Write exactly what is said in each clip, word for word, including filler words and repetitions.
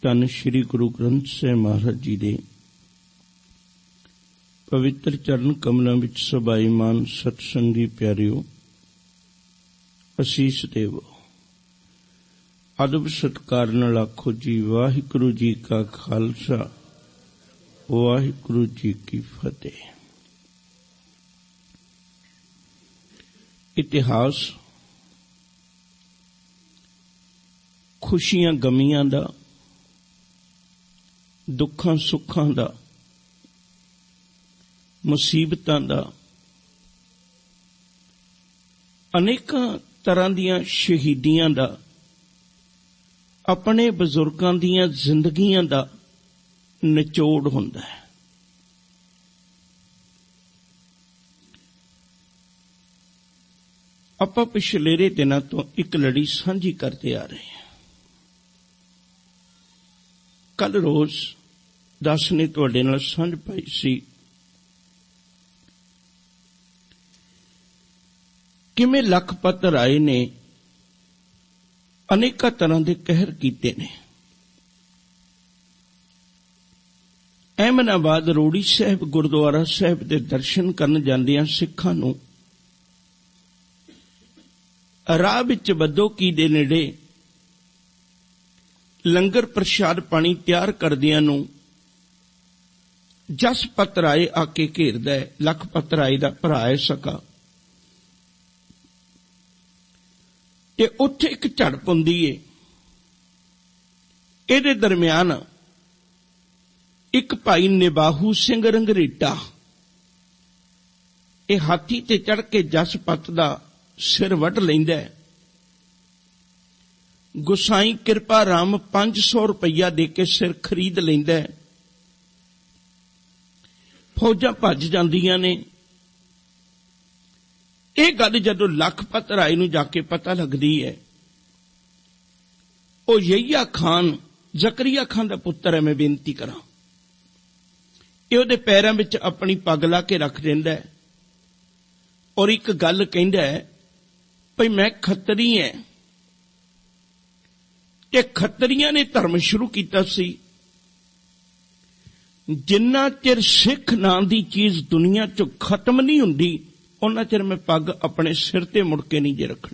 ਧੰਨ ਸ਼੍ਰੀ ਗੁਰੂ ਗ੍ਰੰਥ ਸਾਹਿਬ ਮਹਾਰਾਜ ਜੀ ਦੇ ਪਵਿੱਤਰ ਚਰਨ ਕਮਲਾਂ ਵਿੱਚ ਸਭਾਈਮਾਨ ਸਤਸੰਗੀ ਪਿਆਰਿਓ, ਅਸੀਸ ਦੇਵੋ। ਅਦਬ ਸਤਿਕਾਰ ਨਾਲ ਆਖੋ ਜੀ ਵਾਹਿਗੁਰੂ ਜੀ ਕਾ ਖਾਲਸਾ, ਵਾਹਿਗੁਰੂ ਜੀ ਕੀ ਫਤਿਹ। ਇਤਿਹਾਸ ਖੁਸ਼ੀਆਂ ਗਮੀਆਂ ਦਾ, ਦੁੱਖਾਂ ਸੁੱਖਾਂ ਦਾ, ਮੁਸੀਬਤਾਂ ਦਾ, ਅਨੇਕਾਂ ਤਰ੍ਹਾਂ ਦੀਆਂ ਸ਼ਹੀਦੀਆਂ ਦਾ, ਆਪਣੇ ਬਜ਼ੁਰਗਾਂ ਦੀਆਂ ਜ਼ਿੰਦਗੀਆਂ ਦਾ ਨਿਚੋੜ ਹੁੰਦਾ ਹੈ। ਆਪਾਂ ਪਿਛਲੇ ਦਿਨਾਂ ਤੋਂ ਇੱਕ ਲੜੀ ਸਾਂਝੀ ਕਰਦੇ ਆ ਰਹੇ ਹਾਂ। ਕੱਲ ਰੋਜ਼ ਦਸ ਨੇ ਤੁਹਾਡੇ ਨਾਲ ਸਾਂਝ ਪਾਈ ਸੀ ਕਿਵੇਂ ਲਖਪਤ ਰਾਏ ਨੇ ਅਨੇਕਾਂ ਤਰ੍ਹਾਂ ਦੇ ਕਹਿਰ ਕੀਤੇ ਨੇ। ਅਹਿਮਦਾਬਾਦ ਰੋੜੀ ਸਾਹਿਬ ਗੁਰਦੁਆਰਾ ਸਾਹਿਬ ਦੇ ਦਰਸ਼ਨ ਕਰਨ ਜਾਂਦਿਆਂ ਸਿੱਖਾਂ ਨੂੰ ਰਾਹ ਵਿੱਚ ਬੱਦੋਕੀ ਦੇ ਨੇੜੇ ਲੰਗਰ ਪ੍ਰਸ਼ਾਦ ਪਾਣੀ ਤਿਆਰ ਕਰਦਿਆਂ ਨੂੰ ਜਸਪਤ ਰਾਏ ਆ ਕੇ ਘੇਰਦਾ ਹੈ। ਲਖਪਤ ਰਾਏ ਦਾ ਭਰਾ ਹੈ ਸਕਾ, ਤੇ ਉੱਥੇ ਇੱਕ ਝੜਪ ਹੁੰਦੀ ਏ। ਇਹਦੇ ਦਰਮਿਆਨ ਇੱਕ ਭਾਈ ਨਿਬਾਹੂ ਸਿੰਘ ਰੰਗਰੇਟਾ ਇਹ ਹਾਥੀ ਤੇ ਚੜ੍ਹ ਕੇ ਜਸਪਤ ਦਾ ਸਿਰ ਵੱਢ ਲੈਂਦਾ ਹੈ। ਗੁਸਾਈ ਕਿਰਪਾ ਰਾਮ ਪੰਜ ਸੌ ਰੁਪਈਆ ਦੇ ਕੇ ਸਿਰ ਖਰੀਦ ਲੈਂਦਾ ਹੈ। ਫੌਜਾਂ ਭੱਜ ਜਾਂਦੀਆਂ ਨੇ। ਇਹ ਗੱਲ ਜਦੋਂ ਲਖਪਤ ਰਾਏ ਨੂੰ ਜਾ ਕੇ ਪਤਾ ਲੱਗਦੀ ਹੈ, ਉਹ ਯਹੀਆ ਖਾਨ ਜ਼ਕਰੀਆ ਖਾਨ ਦਾ ਪੁੱਤਰ ਹੈ, ਮੈਂ ਬੇਨਤੀ ਕਰਾਂ, ਇਹ ਉਹਦੇ ਪੈਰਾਂ ਵਿੱਚ ਆਪਣੀ ਪੱਗ ਲਾ ਕੇ ਰੱਖ ਦਿੰਦਾ ਹੈ ਔਰ ਇੱਕ ਗੱਲ ਕਹਿੰਦਾ ਹੈ ਭਈ ਮੈਂ ਖੱਤਰੀ ਐ। ਤੇ ਖੱਤਰੀਆਂ ਨੇ ਧਰਮ ਸ਼ੁਰੂ ਕੀਤਾ ਸੀ। ਜਿੰਨਾ ਚਿਰ ਸਿੱਖ ਨਾਂ ਦੀ ਚੀਜ਼ ਦੁਨੀਆ ਚੋਂ ਖਤਮ ਨਹੀਂ ਹੁੰਦੀ, ਉਹਨਾਂ ਚਿਰ ਮੈਂ ਪੱਗ ਆਪਣੇ ਸਿਰ ਤੇ ਮੁੜ ਕੇ ਨਹੀਂ ਜੇ ਰੱਖਣੀ।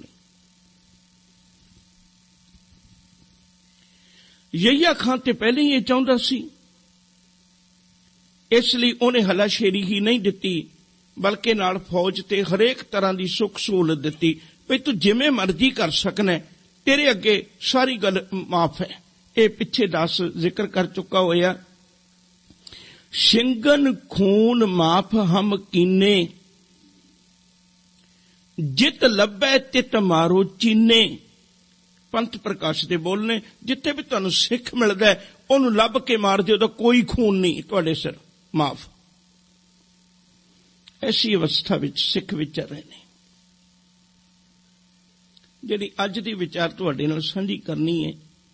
ਯਹੀਆ ਖਾਨ ਤੇ ਪਹਿਲੇ ਹੀ ਇਹ ਚਾਹੁੰਦਾ ਸੀ, ਇਸ ਲਈ ਉਹਨੇ ਹਲਾਸ਼ੇਰੀ ਹੀ ਨਹੀਂ ਦਿੱਤੀ, ਬਲਕਿ ਨਾਲ ਫੌਜ ਤੇ ਹਰੇਕ ਤਰ੍ਹਾਂ ਦੀ ਸੁੱਖ ਸਹੂਲਤ ਦਿੱਤੀ ਵੀ ਤੂੰ ਜਿਵੇਂ ਮਰਜ਼ੀ ਕਰ ਸਕਣਾ, ਤੇਰੇ ਅੱਗੇ ਸਾਰੀ ਗੱਲ ਮਾਫ ਹੈ। ਇਹ ਪਿੱਛੇ ਦਸ ਜ਼ਿਕਰ ਕਰ ਚੁੱਕਾ ਹੋਇਆ। ਸਿੰਘਨ ਖੂਨ ਮਾਫ ਹਮ ਕੀਨੇ, ਜਿਤ ਲੱਭੈ ਤਿਤ ਮਾਰੋ ਚੀਨੇ। ਪੰਥ ਪ੍ਰਕਾਸ਼ ਦੇ ਬੋਲਨੇ, ਜਿੱਥੇ ਵੀ ਤੁਹਾਨੂੰ ਸਿੱਖ ਮਿਲਦਾ ਉਹਨੂੰ ਲੱਭ ਕੇ ਮਾਰ ਦਿਓ, ਉਹਦਾ ਕੋਈ ਖੂਨ ਨਹੀਂ ਤੁਹਾਡੇ ਸਿਰ, ਮਾਫ। ਐਸੀ ਅਵਸਥਾ ਵਿੱਚ ਸਿੱਖ ਵਿਚਰ ਰਹੇ ਨੇ। ਜਿਹੜੀ ਅੱਜ ਦੀ ਵਿਚਾਰ ਤੁਹਾਡੇ ਨਾਲ ਸਾਂਝੀ ਕਰਨੀ ਹੈ,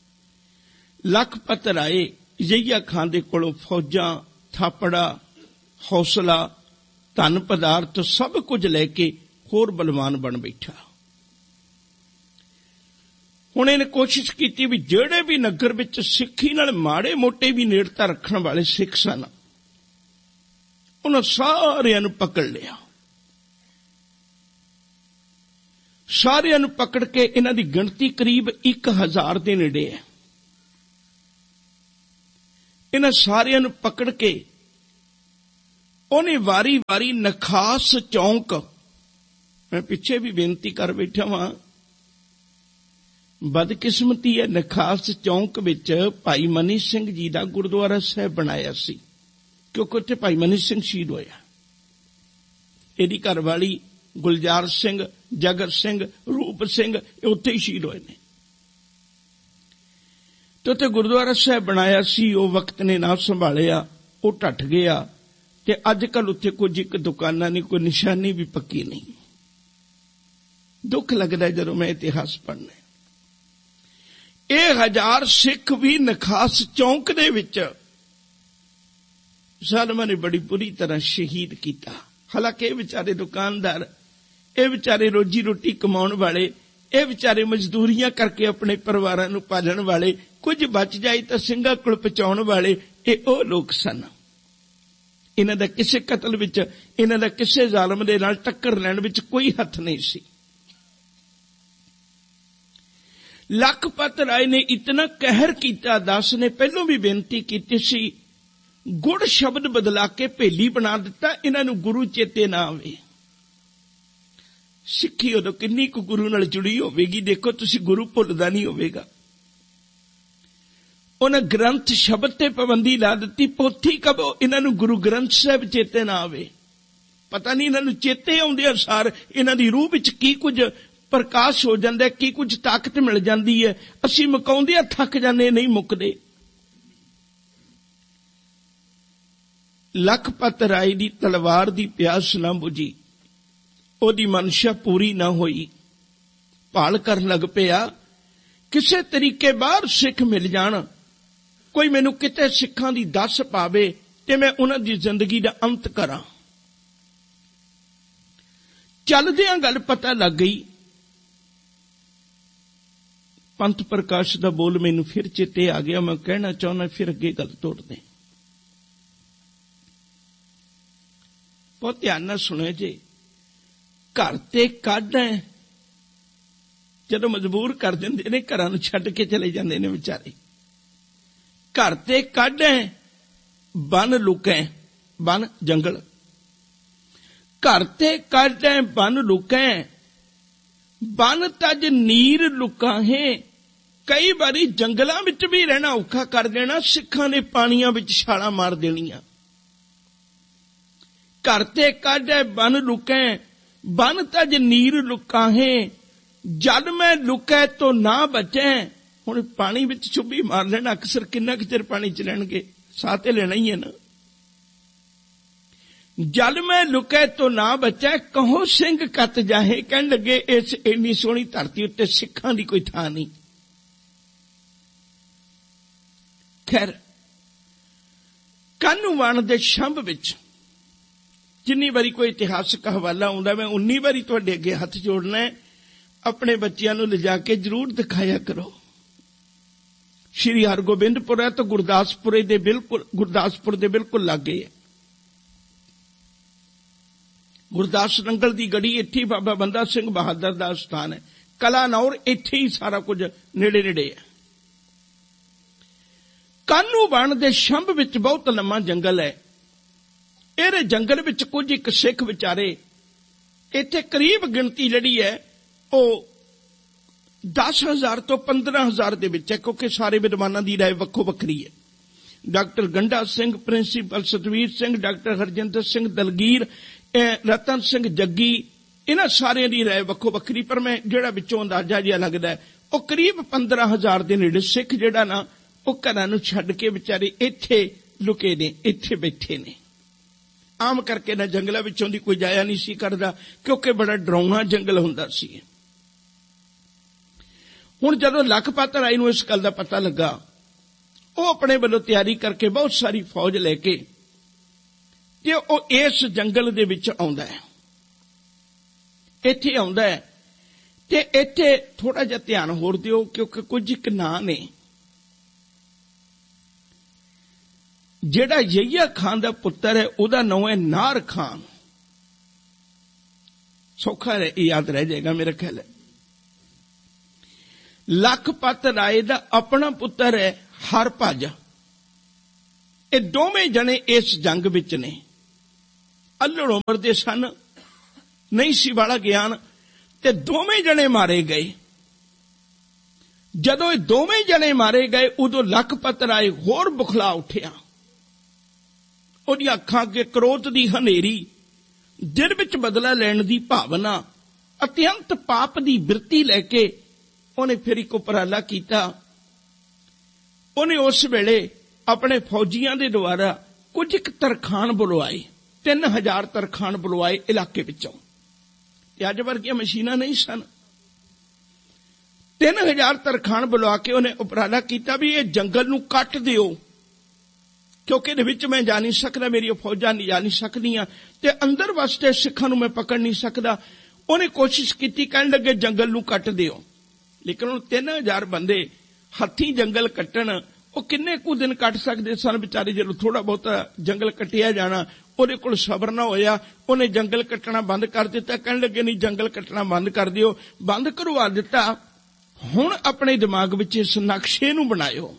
ਲਖਪਤ ਰਾਏ ਯਹੀਆ ਖਾਨ ਦੇ ਕੋਲੋਂ ਫੌਜਾਂ, ਥਾਪੜਾ, ਹੌਸਲਾ, ਧਨ ਪਦਾਰਥ ਸਭ ਕੁਝ ਲੈ ਕੇ ਹੋਰ ਬਲਵਾਨ ਬਣ ਬੈਠਾ। ਹੁਣ ਇਹਨੇ ਕੋਸ਼ਿਸ਼ ਕੀਤੀ ਵੀ ਜਿਹੜੇ ਵੀ ਨਗਰ ਵਿੱਚ ਸਿੱਖੀ ਨਾਲ ਮਾੜੇ ਮੋਟੇ ਵੀ ਨੇੜਤਾ ਰੱਖਣ ਵਾਲੇ ਸਿੱਖ ਸਨ, ਉਹਨਾਂ ਸਾਰਿਆਂ ਨੂੰ ਪਕੜ ਲਿਆ। ਸਾਰਿਆਂ ਨੂੰ ਪਕੜ ਕੇ ਇਹਨਾਂ ਦੀ ਗਿਣਤੀ ਕਰੀਬ ਇੱਕ ਹਜ਼ਾਰ ਦੇ ਨੇੜੇ ਹੈ। ਇਹਨਾਂ ਸਾਰਿਆਂ ਨੂੰ ਪਕੜ ਕੇ ਉਹਨੇ ਵਾਰੀ ਵਾਰੀ ਨਖਾਸ ਚੌਂਕ, ਮੈਂ ਪਿੱਛੇ ਵੀ ਬੇਨਤੀ ਕਰ ਬੈਠਾ ਵਾਂ, ਬਦਕਿਸਮਤੀ ਹੈ, ਨਖਾਸ ਚੌਂਕ ਵਿੱਚ ਭਾਈ ਮਨੀ ਸਿੰਘ ਜੀ ਦਾ ਗੁਰਦੁਆਰਾ ਸਾਹਿਬ ਬਣਾਇਆ ਸੀ, ਕਿਉਂਕਿ ਉੱਥੇ ਭਾਈ ਮਨੀ ਸਿੰਘ ਸ਼ਹੀਦ ਹੋਇਆ। ਇਹਦੀ ਘਰਵਾਲੀ ਗੁਲਜ਼ਾਰ ਸਿੰਘ, ਜਗਤ ਸਿੰਘ, ਰੂਪ ਸਿੰਘ ਇਹ ਉੱਥੇ ਹੀ ਸ਼ਹੀਦ ਹੋਏ ਨੇ। ਤੇ ਉੱਥੇ ਗੁਰਦੁਆਰਾ ਸਾਹਿਬ ਬਣਾਇਆ ਸੀ। ਉਹ ਵਕਤ ਨੇ ਨਾ ਸੰਭਾਲਿਆ, ਉਹ ਢੱਠ ਗਿਆ ਤੇ ਅੱਜ ਕੱਲ ਉੱਥੇ ਕੁਝ ਇੱਕ ਦੁਕਾਨਾਂ ਨਹੀਂ, ਕੋਈ ਨਿਸ਼ਾਨੀ ਵੀ ਪੱਕੀ ਨਹੀਂ। ਦੁੱਖ ਲੱਗਦਾ ਜਦੋਂ ਮੈਂ ਇਤਿਹਾਸ ਪੜ੍ਹਨਾ। ਇਹ ਹਜ਼ਾਰ ਸਿੱਖ ਵੀ ਨਖਾਸ ਚੌਂਕ ਦੇ ਵਿੱਚ ਜ਼ਾਲਮਾਂ ਨੇ ਬੜੀ ਬੁਰੀ ਤਰ੍ਹਾਂ ਸ਼ਹੀਦ ਕੀਤਾ। ਹਾਲਾਂਕਿ ਇਹ ਵਿਚਾਰੇ ਦੁਕਾਨਦਾਰ, ਇਹ ਵਿਚਾਰੇ ਰੋਜੀ ਰੋਟੀ ਕਮਾਉਣ ਵਾਲੇ, ਇਹ ਵਿਚਾਰੇ ਮਜ਼ਦੂਰੀਆਂ ਕਰਕੇ ਆਪਣੇ ਪਰਿਵਾਰਾਂ ਨੂੰ ਪਾਲਣ ਵਾਲੇ, ਕੁਝ ਬਚ ਜਾਏ ਤਾਂ ਸਿੰਘਾਂ ਕੋਲ ਪਹੁੰਚਾਉਣ ਵਾਲੇ, ਇਹ ਉਹ ਲੋਕ ਸਨ। ਇਹਨਾਂ ਦਾ ਕਿਸੇ ਕਤਲ ਵਿੱਚ, ਇਹਨਾਂ ਦਾ ਕਿਸੇ ਜ਼ਾਲਮ ਦੇ ਨਾਲ ਟੱਕਰ ਲੈਣ ਵਿੱਚ ਕੋਈ ਹੱਥ ਨਹੀਂ ਸੀ। ਲਖਪਤ ਰਾਏ ਨੇ ਇਤਨਾ ਕਹਿਰ ਕੀਤਾ। ਦਾਸ ਨੇ ਪਹਿਲੋਂ ਵੀ ਬੇਨਤੀ ਕੀਤੀ ਸੀ, ਗੁੜ ਸ਼ਬਦ ਬਦਲਾ ਕੇ ਭੇਲੀ ਬਣਾ ਦਿੱਤਾ, ਇਹਨਾਂ ਨੂੰ ਗੁਰੂ ਚੇਤੇ ਨਾ ਆਵੇ। ਸਿੱਖੀ ਉਦੋਂ ਕਿੰਨੀ ਕੁ ਗੁਰੂ ਨਾਲ ਜੁੜੀ ਹੋਵੇਗੀ, ਦੇਖੋ ਤੁਸੀਂ, ਗੁਰੂ ਭੁੱਲਦਾ ਨਹੀਂ ਹੋਵੇਗਾ। ਉਹਨਾਂ ਗ੍ਰੰਥ ਸ਼ਬਦ ਤੇ ਪਾਬੰਦੀ ਲਾ ਦਿੱਤੀ। ਪੋਥੀ ਕਬੋ ਇਹਨਾਂ ਨੂੰ ਗੁਰੂ ਗ੍ਰੰਥ ਸਾਹਿਬ ਚੇਤੇ ਨਾ ਆਵੇ। ਪਤਾ ਨਹੀਂ ਇਹਨਾਂ ਨੂੰ ਚੇਤੇ ਆਉਂਦੇ ਅਨੁਸਾਰ ਇਹਨਾਂ ਦੀ ਰੂਹ ਵਿੱਚ ਕੀ ਕੁਝ ਪ੍ਰਕਾਸ਼ ਹੋ ਜਾਂਦਾ, ਕੀ ਕੁਝ ਤਾਕਤ ਮਿਲ ਜਾਂਦੀ ਹੈ। ਅਸੀਂ ਮੁਕਾਉਂਦੇ ਥੱਕ ਜਾਂਦੇ, ਨਹੀਂ ਮੁੱਕਦੇ। ਲਖਪਤ ਰਾਏ ਦੀ ਤਲਵਾਰ ਦੀ ਪਿਆਸ ਨਾ ਬੁਝੀ, ਉਹਦੀ ਮਨਸ਼ਾ ਪੂਰੀ ਨਾ ਹੋਈ। ਭਾਲ ਕਰਨ ਲੱਗ ਪਿਆ, ਕਿਸੇ ਤਰੀਕੇ ਬਾਹਰ ਸਿੱਖ ਮਿਲ ਜਾਣ, ਕੋਈ ਮੈਨੂੰ ਕਿਤੇ ਸਿੱਖਾਂ ਦੀ ਦੱਸ ਪਾਵੇ ਤੇ ਮੈਂ ਉਹਨਾਂ ਦੀ ਜ਼ਿੰਦਗੀ ਦਾ ਅੰਤ ਕਰਾਂ। ਚੱਲਦਿਆਂ ਗੱਲ ਪਤਾ ਲੱਗ ਗਈ। ਪੰਥ ਪ੍ਰਕਾਸ਼ ਦਾ ਬੋਲ ਮੈਨੂੰ ਫਿਰ ਚੇਤੇ ਆ ਗਿਆ, ਮੈਂ ਕਹਿਣਾ ਚਾਹੁੰਦਾ, ਫਿਰ ਅੱਗੇ ਗੱਲ ਤੋੜਦੇ। ਬਹੁਤ ਧਿਆਨ ਨਾਲ ਸੁਣਿਓ ਜੀ। ਘਰ ਤੇ ਕੱਢ ਹੈ, ਜਦੋਂ ਮਜਬੂਰ ਕਰ ਦਿੰਦੇ ਨੇ, ਘਰਾਂ ਨੂੰ ਛੱਡ ਕੇ ਚਲੇ ਜਾਂਦੇ ਨੇ ਵਿਚਾਰੇ। ਘਰ ਤੇ ਕੱਢ ਹੈ, ਬਨ ਲੁਕੈ, ਬਨ ਜੰਗਲ। ਘਰ ਤੇ ਕੱਢ ਹੈ, ਬਨ ਲੁਕੈ, ਬਨ ਤਜ ਨੀਰ ਲੁਕਾਹੇ। ਕਈ ਵਾਰੀ ਜੰਗਲਾਂ ਵਿੱਚ ਵੀ ਰਹਿਣਾ ਔਖਾ ਕਰ ਦੇਣਾ, ਸਿੱਖਾਂ ਨੇ ਪਾਣੀਆਂ ਵਿੱਚ ਛਾਲਾਂ ਮਾਰ ਦੇਣੀਆਂ। ਘਰ ਤੇ ਕੱਢ ਹੈ, ਬਨ ਲੁਕੈ, ਬਨ ਤਜ ਨੀਰ ਲੁਕਾਹੇ, ਜਦ ਮੈਂ ਲੁਕੈ ਤੋ ਨਾ ਬਚੈ। ਹੁਣ ਪਾਣੀ ਵਿੱਚ ਚੁੱਭੀ ਮਾਰ ਲੈਣਾ, ਅਕਸਰ ਕਿੰਨਾ ਕੁ ਚਿਰ ਪਾਣੀ ਚ ਰਹਿਣਗੇ, ਸਾਹ ਤੇ ਲੈਣਾ ਹੀ ਹੈ ਨਾ। ਜਦ ਮੈਂ ਲੁਕੈ ਤੋ ਨਾ ਬਚੈ, ਕਹੋ ਸਿੰਘ ਕੱਤ ਜਾਹੇ। ਕਹਿਣ ਲੱਗੇ ਇਸ ਇੰਨੀ ਸੋਹਣੀ ਧਰਤੀ ਉੱਤੇ ਸਿੱਖਾਂ ਦੀ ਕੋਈ ਥਾਂ ਨਹੀਂ। ਖੈਰ, ਕਾਹਨੂੰਵਾਨ ਦੇ ਸ਼ੰਭ ਵਿੱਚ ਜਿੰਨੀ ਵਾਰੀ ਕੋਈ ਇਤਿਹਾਸਕ ਹਵਾਲਾ ਆਉਂਦਾ, ਮੈਂ ਉਨੀ ਵਾਰੀ ਤੁਹਾਡੇ ਅੱਗੇ ਹੱਥ ਜੋੜਨਾ ਹੈ। ਆਪਣੇ ਬੱਚਿਆਂ ਨੂੰ ਲਿਜਾ ਕੇ ਜ਼ਰੂਰ ਦਿਖਾਇਆ ਕਰੋ। ਸ਼੍ਰੀ ਹਰਗੋਬਿੰਦਪੁਰ ਹੈ ਤਾਂ ਗੁਰਦਾਸਪੁਰੇ ਦੇ ਬਿਲਕੁਲ, ਗੁਰਦਾਸਪੁਰ ਦੇ ਬਿਲਕੁਲ ਲਾਗੇ ਹੈ। ਗੁਰਦਾਸ ਨੰਗਲ ਦੀ ਗੜੀ ਇੱਥੇ ਬਾਬਾ ਬੰਦਾ ਸਿੰਘ ਬਹਾਦਰ ਦਾ ਸਥਾਨ ਹੈ। ਕਲਾਨੌਰ ਇੱਥੇ ਹੀ ਸਾਰਾ ਕੁਝ ਨੇੜੇ ਨੇੜੇ ਹੈ। ਕਾਹਨੂੰਵਾਨ ਦੇ ਸ਼ੰਭ ਵਿੱਚ ਬਹੁਤ ਲੰਮਾ ਜੰਗਲ ਹੈ। ਇਹਦੇ ਜੰਗਲ ਵਿੱਚ ਕੁਝ ਇੱਕ ਸਿੱਖ ਵਿਚਾਰੇ, ਇੱਥੇ ਕਰੀਬ ਗਿਣਤੀ ਜਿਹੜੀ ਹੈ ਉਹ ਦਸ ਹਜ਼ਾਰ ਤੋਂ ਪੰਦਰਾਂ ਹਜ਼ਾਰ ਦੇ ਵਿੱਚ ਹੈ, ਕਿਉਂਕਿ ਸਾਰੇ ਵਿਦਵਾਨਾਂ ਦੀ ਰਾਏ ਵੱਖੋ ਵੱਖਰੀ ਹੈ। Doctor Ganda Singh, principal Satveer Singh, doctor Harjinder Singh Dilgeer, ਰਤਨ ਸਿੰਘ ਜੱਗੀ, ਇਹਨਾਂ ਸਾਰਿਆਂ ਦੀ ਰਾਏ ਵੱਖੋ ਵੱਖਰੀ। ਪਰ ਮੈਂ ਜਿਹੜਾ ਵਿੱਚੋਂ ਅੰਦਾਜ਼ਾ ਜਿਹਾ ਲੱਗਦਾ, ਉਹ ਕਰੀਬ ਪੰਦਰਾਂ ਹਜ਼ਾਰ ਦੇ ਨੇੜੇ ਸਿੱਖ ਜਿਹੜਾ ਨਾ, ਉਹ ਘਰਾਂ ਨੂੰ ਛੱਡ ਕੇ ਵਿਚਾਰੇ ਇੱਥੇ ਲੁਕੇ ਨੇ, ਇੱਥੇ ਬੈਠੇ ਨੇ। ਆਮ ਕਰਕੇ ਨਾ ਜੰਗਲਾਂ ਵਿੱਚੋਂ ਦੀ ਕੋਈ ਜਾਇਆ ਨਹੀਂ ਸੀ ਕਰਦਾ, ਕਿਉਂਕਿ ਬੜਾ ਡਰਾਉਣਾ ਜੰਗਲ ਹੁੰਦਾ ਸੀ। ਹੁਣ ਜਦੋਂ ਲਖਪਤ ਰਾਏ ਨੂੰ ਇਸ ਗੱਲ ਦਾ ਪਤਾ ਲੱਗਾ, ਉਹ ਆਪਣੇ ਵੱਲੋਂ ਤਿਆਰੀ ਕਰਕੇ ਬਹੁਤ ਸਾਰੀ ਫੌਜ ਲੈ ਕੇ ਤੇ ਉਹ ਇਸ ਜੰਗਲ ਦੇ ਵਿੱਚ ਆਉਂਦਾ ਹੈ। ਇੱਥੇ ਆਉਂਦਾ ਹੈ ਤੇ ਇੱਥੇ ਥੋੜਾ ਜਿਹਾ ਧਿਆਨ ਹੋਰ ਦਿਓ, ਕਿਉਂਕਿ ਕੁਝ ਇੱਕ ਨਾਂ ਨੇ। ਜਿਹੜਾ ਯਹੀਆ ਖਾਨ ਦਾ ਪੁੱਤਰ ਹੈ, ਉਹਦਾ ਨਾਮ ਹੈ ਨਾਰ ਖਾਨ। ਸੌਖਾ ਯਾਦ ਰਹਿ ਜਾਏਗਾ ਮੇਰਾ ਖਿਆਲ ਹੈ। ਲਖਪਤ ਰਾਏ ਦਾ ਆਪਣਾ ਪੁੱਤਰ ਹੈ ਹਰਭਜ। ਇਹ ਦੋਵੇਂ ਜਣੇ ਇਸ ਜੰਗ ਵਿੱਚ ਨੇ। ਅੱਲੜ ਉਮਰ ਦੇ ਸਨ, ਨਹੀਂ ਸੀ ਵਾਲਾ ਗਿਆਨ, ਤੇ ਦੋਵੇਂ ਜਣੇ ਮਾਰੇ ਗਏ। ਜਦੋਂ ਇਹ ਦੋਵੇਂ ਜਣੇ ਮਾਰੇ ਗਏ, ਉਦੋਂ ਲਖਪਤ ਰਾਏ ਹੋਰ ਬੁਖਲਾ ਉੱਠਿਆ। ਉਹਦੀਆਂ ਅੱਖਾਂ ਅੱਗੇ ਕ੍ਰੋਧ ਦੀ ਹਨੇਰੀ, ਦਿਲ ਵਿੱਚ ਬਦਲਾ ਲੈਣ ਦੀ ਭਾਵਨਾ, ਅਤਿਅੰਤ ਪਾਪ ਦੀ ਬਿਰਤੀ ਲੈ ਕੇ ਉਹਨੇ ਫਿਰ ਇੱਕ ਉਪਰਾਲਾ ਕੀਤਾ। ਉਹਨੇ ਉਸ ਵੇਲੇ ਆਪਣੇ ਫੌਜੀਆਂ ਦੇ ਦੁਆਰਾ ਕੁਝ ਇੱਕ ਤਰਖਾਣ ਬੁਲਵਾਏ, ਤਿੰਨ ਹਜ਼ਾਰ ਤਰਖਾਣ ਬੁਲਵਾਏ ਇਲਾਕੇ ਵਿੱਚੋਂ। ਤੇ ਅੱਜ ਵਰਗੀਆਂ ਮਸ਼ੀਨਾਂ ਨਹੀਂ ਸਨ। ਤਿੰਨ ਹਜ਼ਾਰ ਤਰਖਾਣ ਬੁਲਵਾ ਕੇ ਉਹਨੇ ਉਪਰਾਲਾ ਕੀਤਾ ਵੀ ਇਹ ਜੰਗਲ ਨੂੰ ਕੱਟ ਦਿਓ, ਕਿਉਂਕਿ ਇਹਦੇ ਵਿੱਚ ਮੈਂ ਜਾ ਨਹੀਂ ਸਕਦਾ, ਮੇਰੀਆਂ ਫੌਜਾਂ ਨਹੀਂ ਜਾ ਨਹੀਂ ਸਕਦੀਆਂ, ਤੇ ਅੰਦਰ ਵਾਸਤੇ ਸਿੱਖਾਂ ਨੂੰ ਮੈਂ ਪਕੜ ਨਹੀਂ ਸਕਦਾ। ਉਹਨੇ ਕੋਸ਼ਿਸ਼ ਕੀਤੀ, ਕਹਿਣ ਲੱਗੇ ਜੰਗਲ ਨੂੰ ਕੱਟ ਦਿਓ। ਲੇਕਿਨ ਹੁਣ ਤਿੰਨ ਹਜ਼ਾਰ ਬੰਦੇ ਹੱਥੀਂ ਜੰਗਲ ਕੱਟਣ, ਉਹ ਕਿੰਨੇ ਕੁ ਦਿਨ ਕੱਟ ਸਕਦੇ ਸਨ ਵਿਚਾਰੇ। ਜਦੋਂ ਥੋੜਾ ਬਹੁਤਾ ਜੰਗਲ ਕੱਟਿਆ ਜਾਣਾ, ਉਹਦੇ ਕੋਲ ਸਬਰ ਨਾ ਹੋਇਆ, ਉਹਨੇ ਜੰਗਲ ਕੱਟਣਾ ਬੰਦ ਕਰ ਦਿੱਤਾ। ਕਹਿਣ ਲੱਗੇ ਨਹੀਂ, ਜੰਗਲ ਕੱਟਣਾ ਬੰਦ ਕਰ ਦਿਓ। ਬੰਦ ਕਰਵਾ ਦਿੱਤਾ। ਹੁਣ ਆਪਣੇ ਦਿਮਾਗ ਵਿੱਚ ਇਸ ਨਕਸ਼ੇ ਨੂੰ ਬਣਾਇਓ।